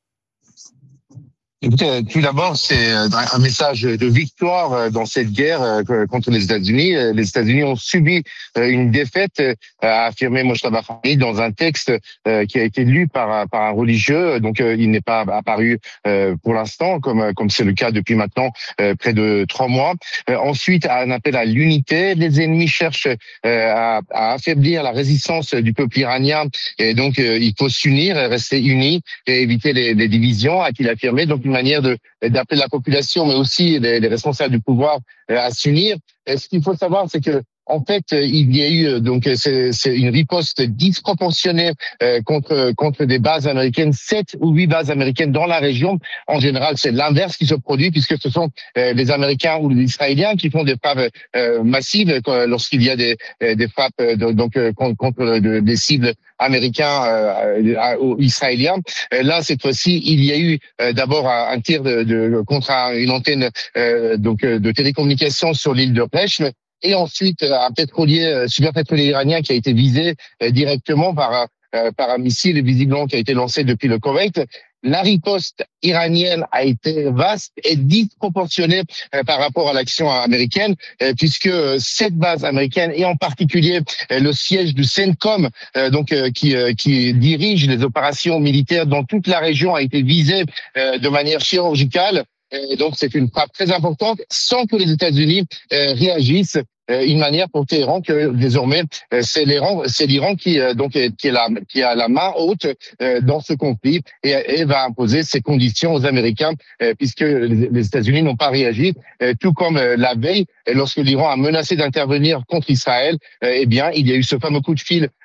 Écoutez, tout d'abord, c'est un message de victoire dans cette guerre contre les États-Unis. Les États-Unis ont subi une défaite, a affirmé Mojtaba Khamenei dans un texte qui a été lu par un religieux. Donc, il n'est pas apparu pour l'instant, comme c'est le cas depuis maintenant près de 3 mois. Ensuite, un appel à l'unité. Les ennemis cherchent à affaiblir la résistance du peuple iranien. Et donc, il faut s'unir, rester unis et éviter les divisions, a-t-il affirmé. Donc, une manière d'appeler la population, mais aussi les responsables du pouvoir à s'unir. Ce qu'il faut savoir, c'est que en fait, il y a eu donc c'est une riposte disproportionnée contre des bases américaines, 7 ou 8 bases américaines dans la région. En général, c'est l'inverse qui se produit puisque ce sont les Américains ou les Israéliens qui font des frappes massives lorsqu'il y a des frappes contre des cibles américains ou israéliens. Là, cette fois-ci, il y a eu d'abord un tir contre une antenne de télécommunications sur l'île de Rechm. Et ensuite, un super pétrolier iranien qui a été visé directement par un missile visiblement qui a été lancé depuis le Koweït. La riposte iranienne a été vaste et disproportionnée par rapport à l'action américaine, puisque cette base américaine et en particulier le siège du CENTCOM, qui dirige les opérations militaires dans toute la région, a été visé de manière chirurgicale. Et donc c'est une frappe très importante sans que les États-Unis réagissent. Une manière pour Téhéran que désormais c'est l'Iran qui a la main haute dans ce conflit et va imposer ses conditions aux Américains puisque les États-Unis n'ont pas réagi, tout comme la veille lorsque l'Iran a menacé d'intervenir contre Israël. Il y a eu ce fameux coup de fil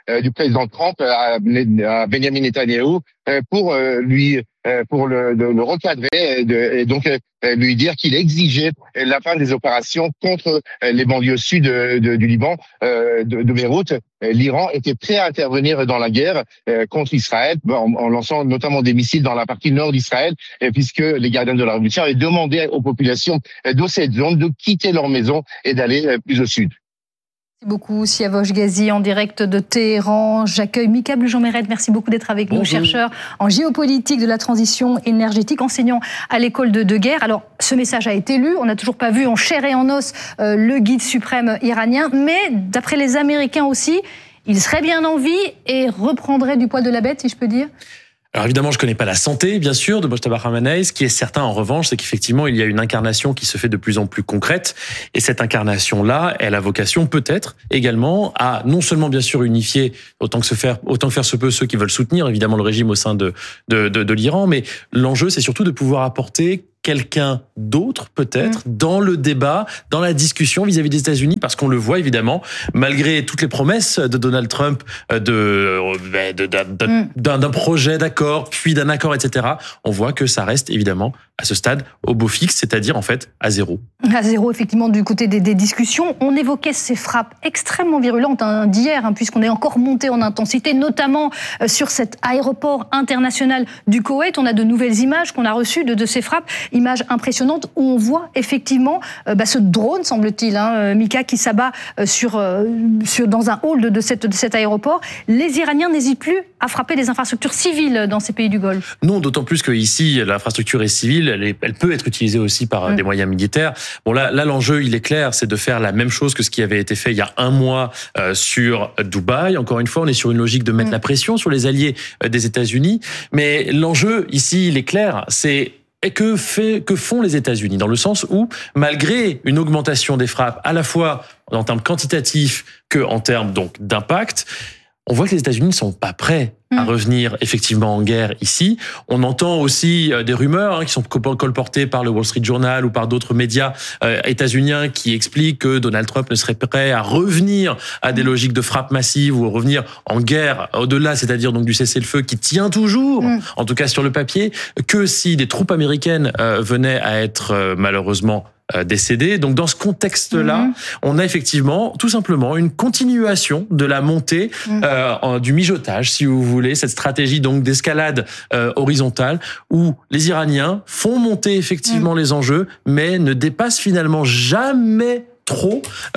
du président Trump à Benjamin Netanyahu pour le recadrer et donc lui dire qu'il exigeait la fin des opérations contre les banlieues sud du Liban, de Beyrouth. L'Iran était prêt à intervenir dans la guerre contre Israël en lançant notamment des missiles dans la partie nord d'Israël, puisque les gardiens de la révolution avaient demandé aux populations de cette zone de quitter leur maison et d'aller plus au sud. Merci beaucoup, Siavosh Ghazi, en direct de Téhéran. J'accueille Mika Blujon-Mérette. Merci beaucoup d'être avec nous, chercheur en géopolitique de la transition énergétique, enseignant à l'école de guerre. Alors, ce message a été lu. On n'a toujours pas vu en chair et en os le guide suprême iranien. Mais, d'après les Américains aussi, il serait bien en vie et reprendrait du poil de la bête, si je peux dire. Alors évidemment, je connais pas la santé, bien sûr, de Mojtaba Khamenei. Ce qui est certain, en revanche, c'est qu'effectivement, il y a une incarnation qui se fait de plus en plus concrète. Et cette incarnation-là, elle a vocation, peut-être, également, à non seulement, bien sûr, unifier autant que faire se peut ceux qui veulent soutenir, évidemment, le régime au sein de l'Iran. Mais l'enjeu, c'est surtout de pouvoir apporter quelqu'un d'autre, peut-être, dans le débat, dans la discussion vis-à-vis des États-Unis, parce qu'on le voit évidemment, malgré toutes les promesses de Donald Trump d'un projet d'accord, puis d'un accord, etc., on voit que ça reste évidemment à ce stade au beau fixe, c'est-à-dire en fait à zéro. À zéro, effectivement, du côté des discussions. On évoquait ces frappes extrêmement virulentes d'hier, puisqu'on est encore monté en intensité, notamment sur cet aéroport international du Koweït. On a de nouvelles images qu'on a reçues de ces frappes. Images impressionnantes où on voit effectivement ce drone, semble-t-il, Mika, qui s'abat dans un hall de cet aéroport. Les Iraniens n'hésitent plus à frapper des infrastructures civiles dans ces pays du Golfe. Non, d'autant plus qu'ici, l'infrastructure est civile, elle peut être utilisée aussi par des moyens militaires. Bon, là, l'enjeu, il est clair, c'est de faire la même chose que ce qui avait été fait il y a un mois sur Dubaï. Encore une fois, on est sur une logique de mettre la pression sur les alliés des États-Unis. Mais l'enjeu, ici, il est clair, c'est que font les États-Unis, dans le sens où, malgré une augmentation des frappes, à la fois en termes quantitatifs que en termes donc d'impact, on voit que les États-Unis ne sont pas prêts à revenir effectivement en guerre ici. On entend aussi des rumeurs qui sont colportées par le Wall Street Journal ou par d'autres médias états-uniens qui expliquent que Donald Trump ne serait prêt à revenir à des logiques de frappe massive ou à revenir en guerre au-delà, c'est-à-dire donc du cessez-le-feu qui tient toujours, en tout cas sur le papier, que si des troupes américaines venaient à être malheureusement décédés. Donc dans ce contexte-là, on a effectivement tout simplement une continuation de la montée du mijotage, si vous voulez, cette stratégie donc d'escalade horizontale où les Iraniens font monter effectivement les enjeux, mais ne dépassent finalement jamais trop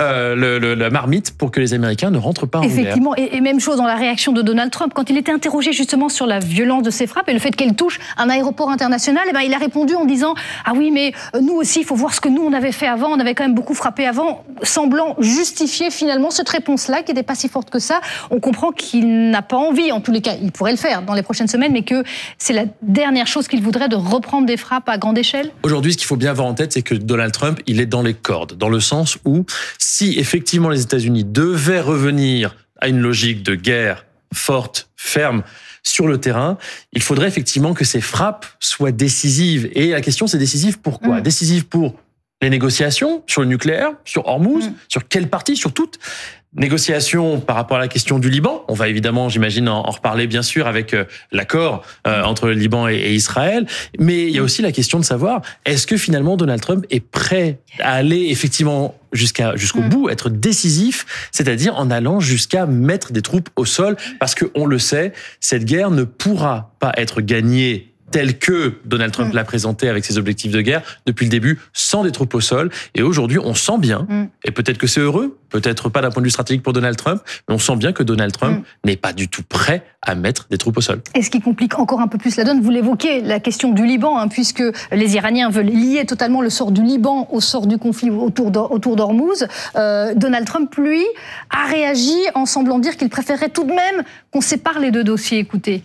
la marmite pour que les Américains ne rentrent pas en guerre. Effectivement, et même chose dans la réaction de Donald Trump. Quand il était interrogé justement sur la violence de ces frappes et le fait qu'elles touchent un aéroport international, il a répondu en disant « Ah oui, mais nous aussi, il faut voir ce que nous, on avait fait avant, on avait quand même beaucoup frappé avant », semblant justifier finalement cette réponse-là, qui n'était pas si forte que ça. On comprend qu'il n'a pas envie, en tous les cas, il pourrait le faire dans les prochaines semaines, mais que c'est la dernière chose qu'il voudrait, de reprendre des frappes à grande échelle. Aujourd'hui, ce qu'il faut bien avoir en tête, c'est que Donald Trump, il est dans les cordes, dans le sens où, si effectivement les États-Unis devaient revenir à une logique de guerre forte, ferme, sur le terrain, il faudrait effectivement que ces frappes soient décisives. Et la question, c'est décisive pourquoi ? Décisive pour les négociations sur le nucléaire, sur Hormuz, sur quelle partie, sur toutes. Négociations par rapport à la question du Liban. On va évidemment, j'imagine, en reparler bien sûr avec l'accord entre le Liban et Israël. Mais il y a aussi la question de savoir, est-ce que finalement Donald Trump est prêt à aller effectivement jusqu'au bout, être décisif, c'est-à-dire en allant jusqu'à mettre des troupes au sol, parce que on le sait, cette guerre ne pourra pas être gagnée tel que Donald Trump l'a présenté avec ses objectifs de guerre depuis le début, sans des troupes au sol. Et aujourd'hui, on sent bien, et peut-être que c'est heureux, peut-être pas d'un point de vue stratégique pour Donald Trump, mais on sent bien que Donald Trump n'est pas du tout prêt à mettre des troupes au sol. Et ce qui complique encore un peu plus la donne, vous l'évoquez, la question du Liban, puisque les Iraniens veulent lier totalement le sort du Liban au sort du conflit autour d'Hormuz. Donald Trump, lui, a réagi en semblant dire qu'il préférerait tout de même qu'on sépare les deux dossiers. Écoutez.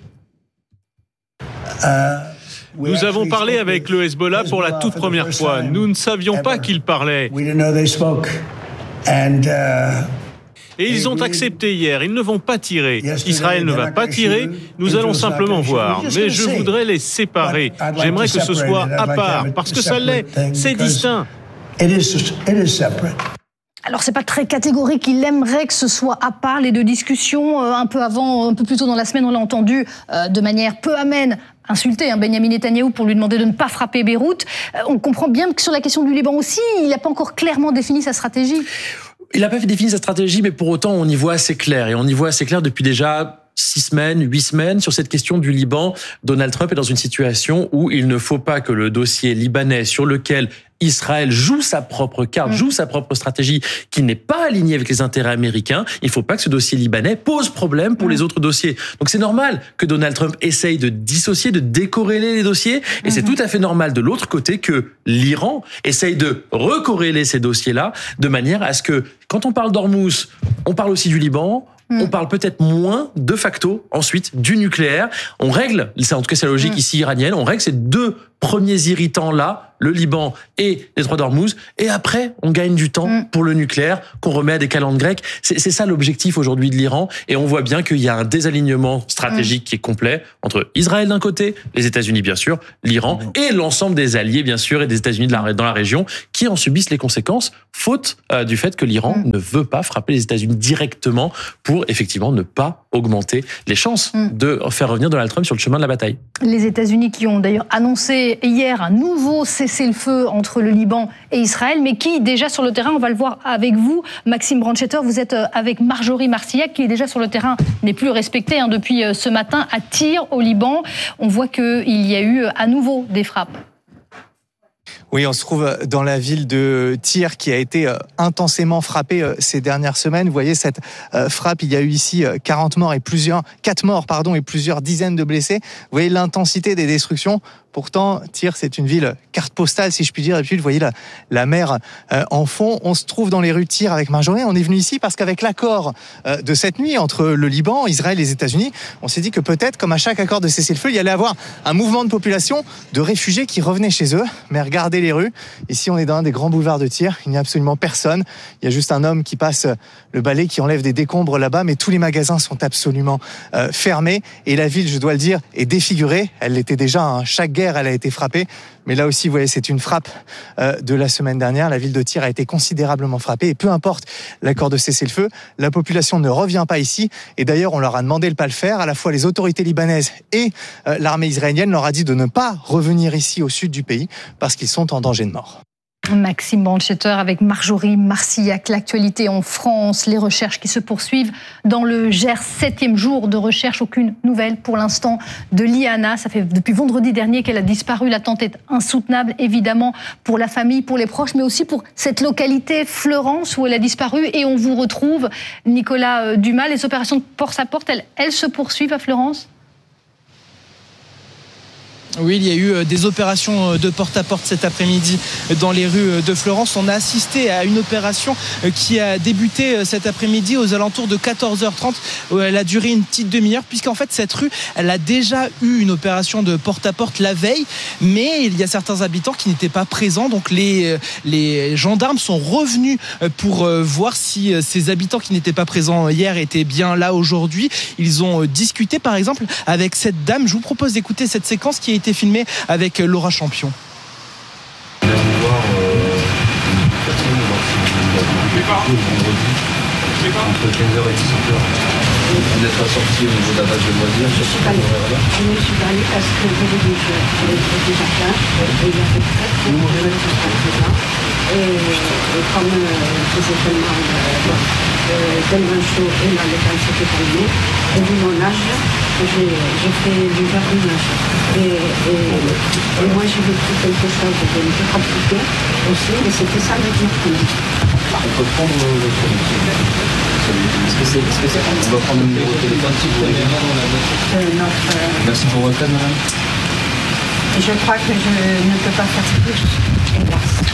Nous avons parlé avec le Hezbollah pour la toute première fois. Nous ne savions pas qu'ils parlaient. Et ils ont accepté hier. Ils ne vont pas tirer. Israël ne va pas tirer. Nous allons simplement voir. Mais je voudrais les séparer. J'aimerais que ce soit à part, parce que ça l'est. C'est distinct. Alors c'est pas très catégorique, il aimerait que ce soit à part les deux discussions. Un peu plus tôt dans la semaine, on l'a entendu de manière peu amène insulter Benyamin Netanyahou pour lui demander de ne pas frapper Beyrouth. On comprend bien que sur la question du Liban aussi, il n'a pas encore clairement défini sa stratégie. Il n'a pas défini sa stratégie, mais pour autant on y voit assez clair. Et on y voit assez clair depuis déjà 6 semaines, 8 semaines, sur cette question du Liban. Donald Trump est dans une situation où il ne faut pas que le dossier libanais sur lequel Israël joue sa propre carte, joue sa propre stratégie, qui n'est pas alignée avec les intérêts américains, il ne faut pas que ce dossier libanais pose problème pour les autres dossiers. Donc c'est normal que Donald Trump essaye de dissocier, de décorréler les dossiers, et c'est tout à fait normal de l'autre côté que l'Iran essaye de recorréler ces dossiers-là, de manière à ce que, quand on parle d'Ormuz, on parle aussi du Liban, on parle peut-être moins, de facto, ensuite, du nucléaire. On règle, en tout cas c'est la logique ici iranienne, on règle ces deux premiers irritants-là, le Liban et les trois d'Ormuz, et après, on gagne du temps pour le nucléaire, qu'on remet à des calendes grecques. C'est ça l'objectif aujourd'hui de l'Iran, et on voit bien qu'il y a un désalignement stratégique qui est complet entre Israël d'un côté, les États-Unis bien sûr, l'Iran, et l'ensemble des alliés bien sûr, et des États-Unis dans la région, qui en subissent les conséquences, faute du fait que l'Iran ne veut pas frapper les États-Unis directement pour effectivement ne pas augmenter les chances de faire revenir Donald Trump sur le chemin de la bataille. Les États-Unis qui ont d'ailleurs annoncé hier un nouveau cessez-le-feu entre le Liban et Israël, mais qui déjà sur le terrain, on va le voir avec vous, Maxime Branchetter, vous êtes avec Marjorie Marcillac, qui est déjà sur le terrain, n'est plus respectée depuis ce matin à Tyr au Liban. On voit qu'il y a eu à nouveau des frappes. Oui, on se trouve dans la ville de Tyr qui a été intensément frappée ces dernières semaines. Vous voyez cette frappe, il y a eu ici 4 morts et plusieurs dizaines de blessés. Vous voyez l'intensité des destructions. Pourtant, Tyr, c'est une ville carte postale, si je puis dire. Et puis, vous voyez la mer en fond. On se trouve dans les rues de Tyr avec Marjorie. On est venu ici parce qu'avec l'accord de cette nuit entre le Liban, Israël et les États-Unis, on s'est dit que peut-être, comme à chaque accord de cessez-le-feu, il y allait avoir un mouvement de population de réfugiés qui revenaient chez eux. Mais regardez les rues. Ici, on est dans un des grands boulevards de Tyr. Il n'y a absolument personne. Il y a juste un homme qui passe le balai, qui enlève des décombres là-bas. Mais tous les magasins sont absolument fermés. Et la ville, je dois le dire, est défigurée. Elle l'était déjà. Chaque guerre, elle a été frappée. Mais là aussi, vous voyez, c'est une frappe de la semaine dernière. La ville de Tyr a été considérablement frappée. Et peu importe l'accord de cessez-le-feu, la population ne revient pas ici. Et d'ailleurs, on leur a demandé de ne pas le faire. À la fois les autorités libanaises et l'armée israélienne leur a dit de ne pas revenir ici au sud du pays parce qu'ils sont en danger de mort. Maxime Branchetter avec Marjorie Marcillac. L'actualité en France, les recherches qui se poursuivent dans le Gers. 7e jour de recherche, aucune nouvelle pour l'instant de Liana. Ça fait depuis vendredi dernier qu'elle a disparu. L'attente est insoutenable, évidemment, pour la famille, pour les proches, mais aussi pour cette localité Fleurance où elle a disparu. Et on vous retrouve, Nicolas Dumas. Les opérations de porte à porte, elles se poursuivent à Fleurance ? Oui, il y a eu des opérations de porte-à-porte cet après-midi dans les rues de Fleurance. On a assisté à une opération qui a débuté cet après-midi aux alentours de 14h30. Elle a duré une petite demi-heure puisqu'en fait cette rue, elle a déjà eu une opération de porte-à-porte la veille, mais il y a certains habitants qui n'étaient pas présents. Donc les gendarmes sont revenus pour voir si ces habitants qui n'étaient pas présents hier étaient bien là aujourd'hui. Ils ont discuté par exemple avec cette dame. Je vous propose d'écouter cette séquence qui a été filmé avec Laura Champion. On est allé voir une personne entre 15h et 17h. Vous êtes sorti au niveau de la base de loisirs. Je suis pas allée. Je ne suis pas allée parce que j'avais des jeux des jardins et il y avait très mauvais présent. Et comme faisait tellement chaud et là le temps s'était calmé, et vu mon âge, j'ai fait du jardinage. Et moi j'ai vécu quelque chose de un peu compliqué aussi, mais c'était ça avec ma famille. On peut prendre votre téléphone. Est-ce que c'est on va prendre le numéro de téléphone si vous voulez. Merci pour votre aide, madame. Je crois que je ne peux pas faire plus, hélas.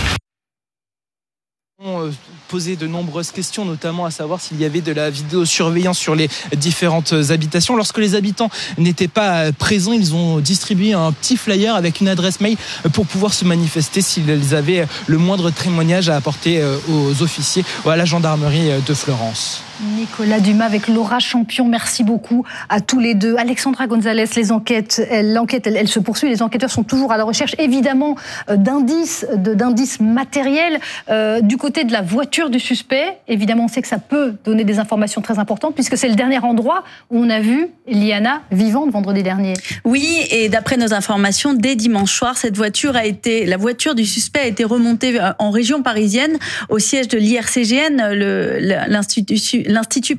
Posé de nombreuses questions, notamment à savoir s'il y avait de la vidéosurveillance sur les différentes habitations. Lorsque les habitants n'étaient pas présents, ils ont distribué un petit flyer avec une adresse mail pour pouvoir se manifester s'ils avaient le moindre témoignage à apporter aux officiers ou à la gendarmerie de Fleurance. Nicolas Dumas avec Laura Champion, merci beaucoup à tous les deux. Alexandra Gonzalez, l'enquête, elle se poursuit. Les enquêteurs sont toujours à la recherche, évidemment, d'indices matériels. Du côté de la voiture du suspect, évidemment, on sait que ça peut donner des informations très importantes, puisque c'est le dernier endroit où on a vu Liana vivante vendredi dernier. Oui, et d'après nos informations, dès dimanche soir, la voiture du suspect a été remontée en région parisienne, au siège de l'IRCGN, l'institut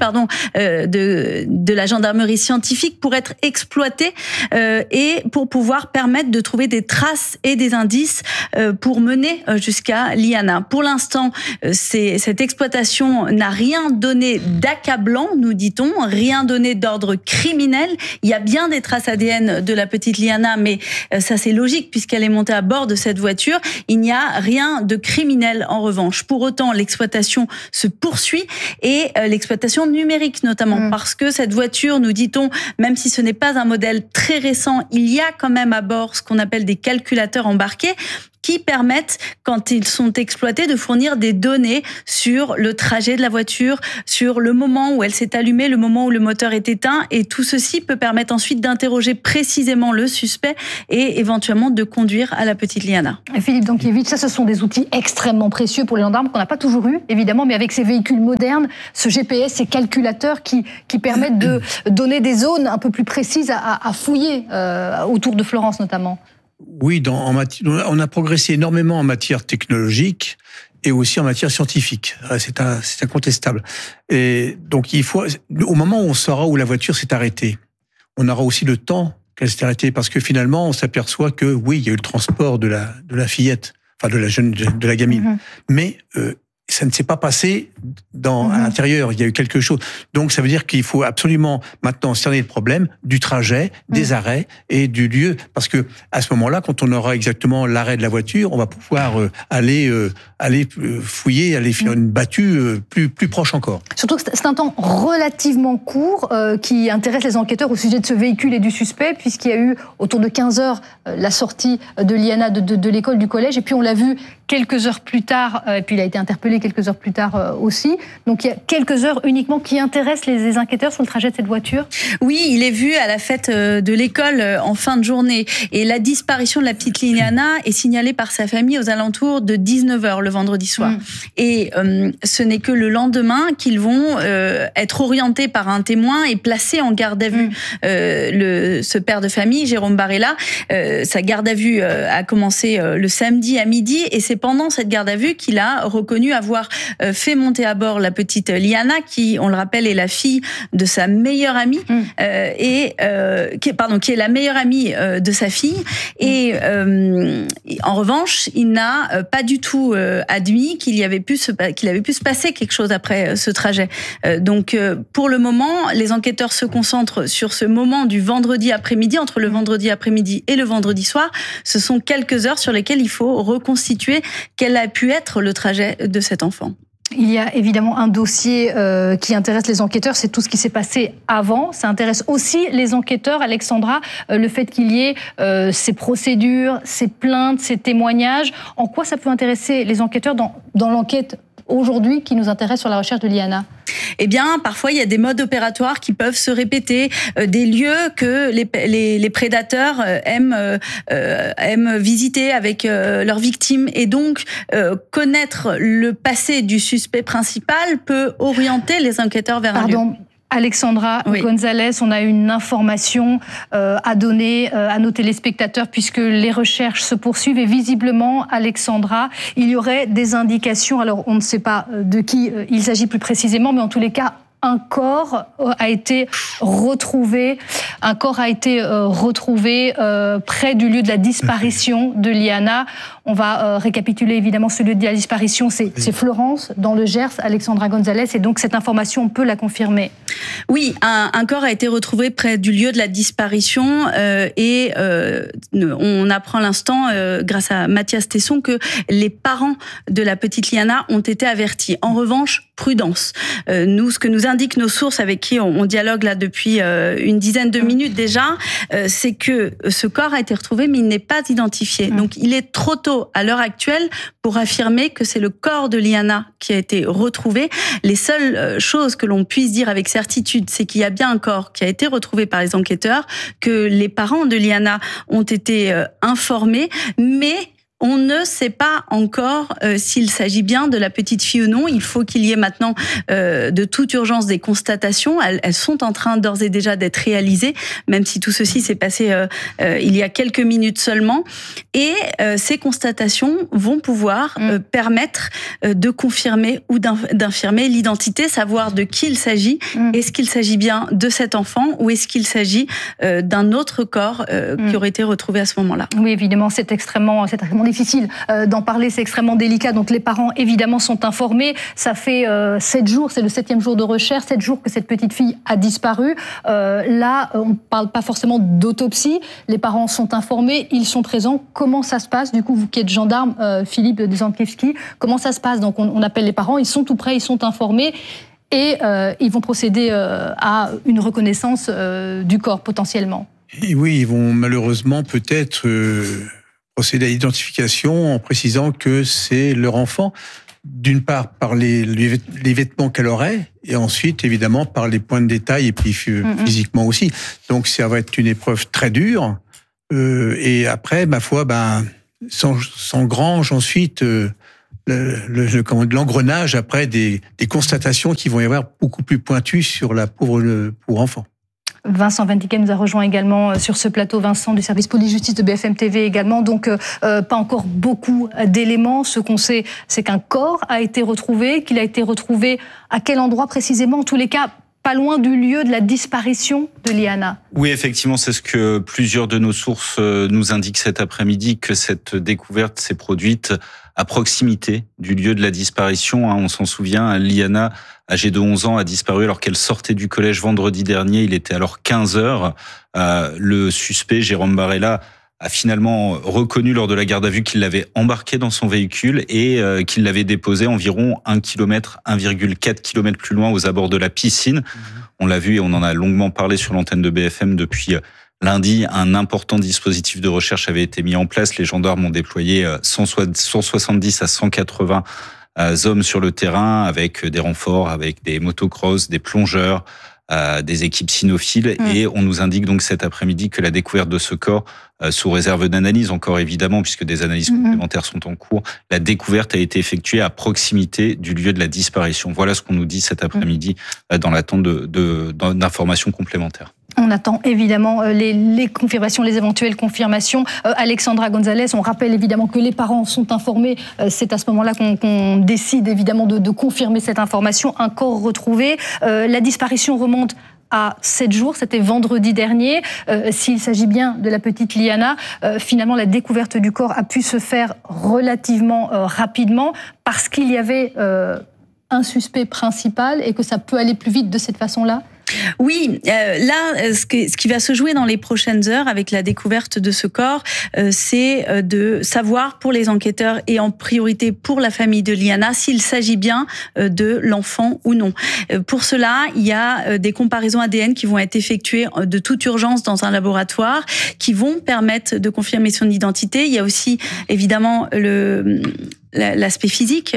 de la gendarmerie scientifique, pour être exploité et pour pouvoir permettre de trouver des traces et des indices pour mener jusqu'à Liana. Pour l'instant, cette exploitation n'a rien donné d'accablant, nous dit-on, rien donné d'ordre criminel. Il y a bien des traces ADN de la petite Liana, mais ça c'est logique puisqu'elle est montée à bord de cette voiture. Il n'y a rien de criminel en revanche. Pour autant, l'exploitation se poursuit et l'exploitation numérique notamment, parce que cette voiture, nous dit-on, même si ce n'est pas un modèle très récent, il y a quand même à bord ce qu'on appelle des calculateurs embarqués qui permettent, quand ils sont exploités, de fournir des données sur le trajet de la voiture, sur le moment où elle s'est allumée, le moment où le moteur est éteint, et tout ceci peut permettre ensuite d'interroger précisément le suspect et éventuellement de conduire à la petite Liana. Et Philippe Dankiewicz, ça ce sont des outils extrêmement précieux pour les gendarmes qu'on n'a pas toujours eu, évidemment, mais avec ces véhicules modernes, ce GPS, ces calculateurs qui permettent de donner des zones un peu plus précises à fouiller autour de Florence notamment. Oui, on a progressé énormément en matière technologique et aussi en matière scientifique. C'est incontestable. Et donc, au moment où on saura où la voiture s'est arrêtée, on aura aussi le temps qu'elle s'est arrêtée, parce que finalement, on s'aperçoit que oui, il y a eu le transport de la fillette, enfin de la gamine, mais ça ne s'est pas passé à l'intérieur. Il y a eu quelque chose. Donc, ça veut dire qu'il faut absolument maintenant cerner le problème du trajet, des arrêts et du lieu. Parce que, à ce moment-là, quand on aura exactement l'arrêt de la voiture, on va pouvoir aller fouiller, aller faire une battue plus proche encore. Surtout que c'est un temps relativement court qui intéresse les enquêteurs au sujet de ce véhicule et du suspect, puisqu'il y a eu autour de 15 heures la sortie de Liana de l'école, du collège, et puis on l'a vu quelques heures plus tard, et puis il a été interpellé quelques heures plus tard aussi. Donc il y a quelques heures uniquement qui intéressent les enquêteurs sur le trajet de cette voiture. Oui, il est vu à la fête de l'école en fin de journée. Et la disparition de la petite Liana est signalée par sa famille aux alentours de 19h le vendredi soir. Et ce n'est que le lendemain qu'ils vont être orientés par un témoin et placés en garde à vue. Ce père de famille, Jérôme Barella, sa garde à vue a commencé le samedi à midi, et c'est pendant cette garde à vue qu'il a reconnu avoir fait monter à bord la petite Liana, qui, on le rappelle, est la fille de sa meilleure amie, qui est la meilleure amie de sa fille. Et en revanche, il n'a pas du tout admis qu'il avait pu se passer quelque chose après ce trajet. Donc, pour le moment, les enquêteurs se concentrent sur ce moment du vendredi après-midi, entre le vendredi après-midi et le vendredi soir. Ce sont quelques heures sur lesquelles il faut reconstituer quel a pu être le trajet de cet enfant. Il y a évidemment un dossier qui intéresse les enquêteurs, c'est tout ce qui s'est passé avant. Ça intéresse aussi les enquêteurs, Alexandra, le fait qu'il y ait ces procédures, ces plaintes, ces témoignages. En quoi ça peut intéresser les enquêteurs dans l'enquête aujourd'hui qui nous intéresse sur la recherche de Liana ? Eh bien, parfois, il y a des modes opératoires qui peuvent se répéter, des lieux que les prédateurs aiment visiter avec leurs victimes. Et donc, connaître le passé du suspect principal peut orienter les enquêteurs vers un lieu. Alexandra Gonzalez, on a une information à donner à nos téléspectateurs puisque les recherches se poursuivent et visiblement, Alexandra, il y aurait des indications, alors on ne sait pas de qui il s'agit plus précisément, mais en tous les cas, un corps a été retrouvé près du lieu de la disparition de Liana. On va récapituler évidemment ce lieu de la disparition, c'est Florence, dans le Gers, Alexandra Gonzalez, et donc cette information, on peut la confirmer. Oui, un corps a été retrouvé près du lieu de la disparition et on apprend à l'instant, grâce à Mathias Tesson, que les parents de la petite Liana ont été avertis. En revanche, prudence. Nous, ce que nous indiquent nos sources avec qui on dialogue là depuis une dizaine de minutes déjà, c'est que ce corps a été retrouvé, mais il n'est pas identifié. Donc, il est trop tôt à l'heure actuelle pour affirmer que c'est le corps de Liana qui a été retrouvé. Les seules choses que l'on puisse dire avec certitude, c'est qu'il y a bien un corps qui a été retrouvé par les enquêteurs, que les parents de Liana ont été informés, mais on ne sait pas encore s'il s'agit bien de la petite fille ou non. Il faut qu'il y ait maintenant de toute urgence des constatations. Elles sont en train d'ores et déjà d'être réalisées, même si tout ceci s'est passé il y a quelques minutes seulement. Et ces constatations vont pouvoir permettre de confirmer ou d'infirmer l'identité, savoir de qui il s'agit. Est-ce qu'il s'agit bien de cet enfant ou est-ce qu'il s'agit d'un autre corps qui aurait été retrouvé à ce moment-là? Oui, évidemment, c'est extrêmement difficile d'en parler, c'est extrêmement délicat. Donc les parents, évidemment, sont informés. Ça fait 7 jours, c'est le 7e jour de recherche, 7 jours que cette petite fille a disparu. Là, on ne parle pas forcément d'autopsie. Les parents sont informés, ils sont présents. Comment ça se passe? Du coup, vous qui êtes gendarme, Philippe Desankiewski, comment ça se passe? Donc on appelle les parents, ils sont tout prêts, ils sont informés. Et ils vont procéder à une reconnaissance du corps, potentiellement. Et oui, ils vont malheureusement peut-être procéder à l'identification en précisant que c'est leur enfant, d'une part par les vêtements qu'elle aurait, et ensuite évidemment par les points de détail, et puis physiquement aussi. Donc ça va être une épreuve très dure, et après, ma foi, s'engrange ensuite l'engrenage après des constatations qui vont y avoir beaucoup plus pointues sur la pauvre enfant. Vincent Van Dicken nous a rejoint également sur ce plateau. Vincent du service police-justice de BFM TV également. Donc, pas encore beaucoup d'éléments. Ce qu'on sait, c'est qu'un corps a été retrouvé. Qu'il a été retrouvé à quel endroit précisément? En tous les cas, pas loin du lieu de la disparition de Liana. Oui, effectivement, c'est ce que plusieurs de nos sources nous indiquent cet après-midi, que cette découverte s'est produite à proximité du lieu de la disparition. On s'en souvient, Liana, âgée de 11 ans, a disparu alors qu'elle sortait du collège vendredi dernier. Il était alors 15h. Le suspect, Jérôme Barella, a finalement reconnu lors de la garde à vue qu'il l'avait embarqué dans son véhicule et qu'il l'avait déposé environ 1,4 km plus loin aux abords de la piscine. On l'a vu et on en a longuement parlé sur l'antenne de BFM depuis lundi. Un important dispositif de recherche avait été mis en place. Les gendarmes ont déployé 170 à 180 hommes sur le terrain avec des renforts, avec des motocross, des plongeurs, des équipes cynophiles. Et on nous indique donc cet après-midi que la découverte de ce corps, sous réserve d'analyse encore évidemment, puisque des analyses complémentaires sont en cours, la découverte a été effectuée à proximité du lieu de la disparition. Voilà ce qu'on nous dit cet après-midi dans l'attente d'informations complémentaires. On attend évidemment les confirmations, les éventuelles confirmations. Alexandra Gonzalez, on rappelle évidemment que les parents sont informés. C'est à ce moment-là qu'on décide évidemment de confirmer cette information. Un corps retrouvé. La disparition remonte à 7 jours, c'était vendredi dernier. S'il s'agit bien de la petite Liana, finalement la découverte du corps a pu se faire relativement rapidement parce qu'il y avait un suspect principal et que ça peut aller plus vite de cette façon-là. Oui, là, ce qui va se jouer dans les prochaines heures avec la découverte de ce corps, c'est de savoir pour les enquêteurs et en priorité pour la famille de Liana s'il s'agit bien de l'enfant ou non. Pour cela, il y a des comparaisons ADN qui vont être effectuées de toute urgence dans un laboratoire qui vont permettre de confirmer son identité. Il y a aussi évidemment l'aspect physique.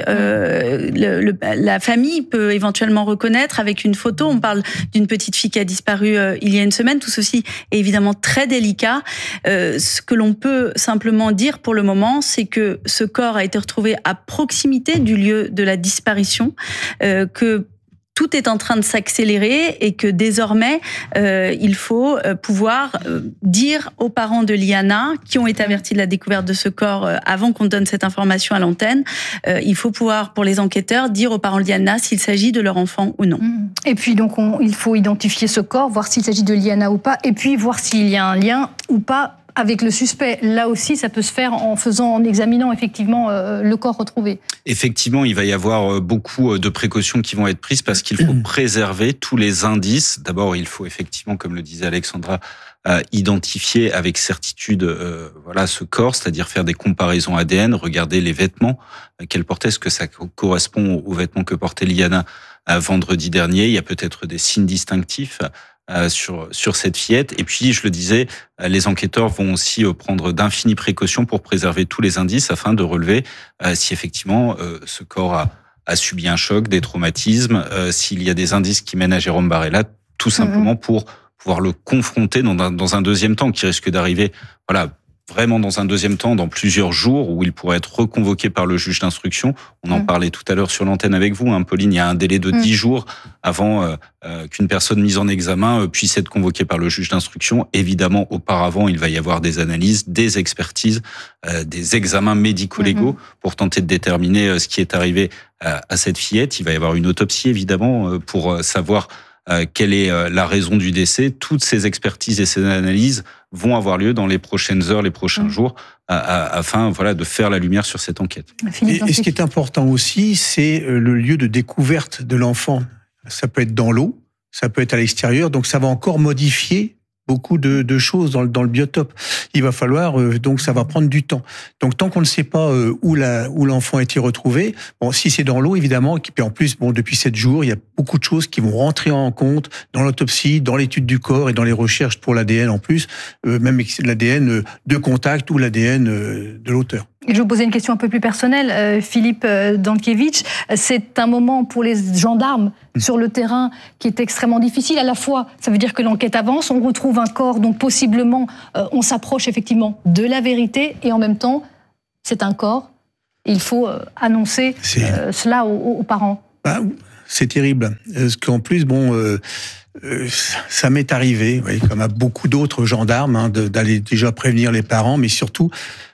La famille peut éventuellement reconnaître avec une photo. On parle d'une petite fille qui a disparu il y a une semaine. Tout ceci est évidemment très délicat. Ce que l'on peut simplement dire pour le moment, c'est que ce corps a été retrouvé à proximité du lieu de la disparition, que tout est en train de s'accélérer et que désormais, il faut pouvoir dire aux parents de Liana, qui ont été avertis de la découverte de ce corps avant qu'on donne cette information à l'antenne, il faut pouvoir, pour les enquêteurs, dire aux parents de Liana s'il s'agit de leur enfant ou non. Et puis donc, il faut identifier ce corps, voir s'il s'agit de Liana ou pas, et puis voir s'il y a un lien ou pas avec le suspect. Là aussi, ça peut se faire en examinant effectivement le corps retrouvé. Effectivement, il va y avoir beaucoup de précautions qui vont être prises parce qu'il faut préserver tous les indices. D'abord, il faut effectivement, comme le disait Alexandra, identifier avec certitude ce corps, c'est-à-dire faire des comparaisons ADN, regarder les vêtements qu'elle portait, est-ce que ça correspond aux vêtements que portait Liana vendredi dernier. Il y a peut-être des signes distinctifs sur cette fillette. Et puis, je le disais, les enquêteurs vont aussi prendre d'infinies précautions pour préserver tous les indices afin de relever si effectivement ce corps a subi un choc, des traumatismes, s'il y a des indices qui mènent à Jérôme Barella, tout simplement pour pouvoir le confronter dans un deuxième temps, qui risque d'arriver, vraiment dans un deuxième temps, dans plusieurs jours, où il pourrait être reconvoqué par le juge d'instruction. On en parlait tout à l'heure sur l'antenne avec vous, Pauline, il y a un délai de 10 jours avant qu'une personne mise en examen puisse être convoquée par le juge d'instruction. Évidemment, auparavant, il va y avoir des analyses, des expertises, des examens médico-légaux pour tenter de déterminer ce qui est arrivé à cette fillette. Il va y avoir une autopsie, évidemment, pour savoir quelle est la raison du décès. Toutes ces expertises et ces analyses vont avoir lieu dans les prochaines heures, les prochains jours, afin de faire la lumière sur cette enquête. Et ce qui est important aussi, c'est le lieu de découverte de l'enfant. Ça peut être dans l'eau, ça peut être à l'extérieur, donc ça va encore modifier beaucoup de choses dans le biotope. Il va falloir, donc ça va prendre du temps. Donc tant qu'on ne sait pas où l'enfant a été retrouvé, si c'est dans l'eau évidemment, et puis en plus, depuis 7 jours, il y a beaucoup de choses qui vont rentrer en compte dans l'autopsie, dans l'étude du corps et dans les recherches pour l'ADN en plus, même l'ADN de contact ou l'ADN de l'auteur. Et je vais vous poser une question un peu plus personnelle, Philippe Dankiewicz. C'est un moment pour les gendarmes sur le terrain qui est extrêmement difficile. À la fois, ça veut dire que l'enquête avance, on retrouve un corps, donc possiblement, on s'approche effectivement de la vérité, et en même temps, c'est un corps. Et il faut annoncer cela aux parents. C'est terrible. Parce qu'en plus, ça m'est arrivé, comme à beaucoup d'autres gendarmes, d'aller déjà prévenir les parents, mais surtout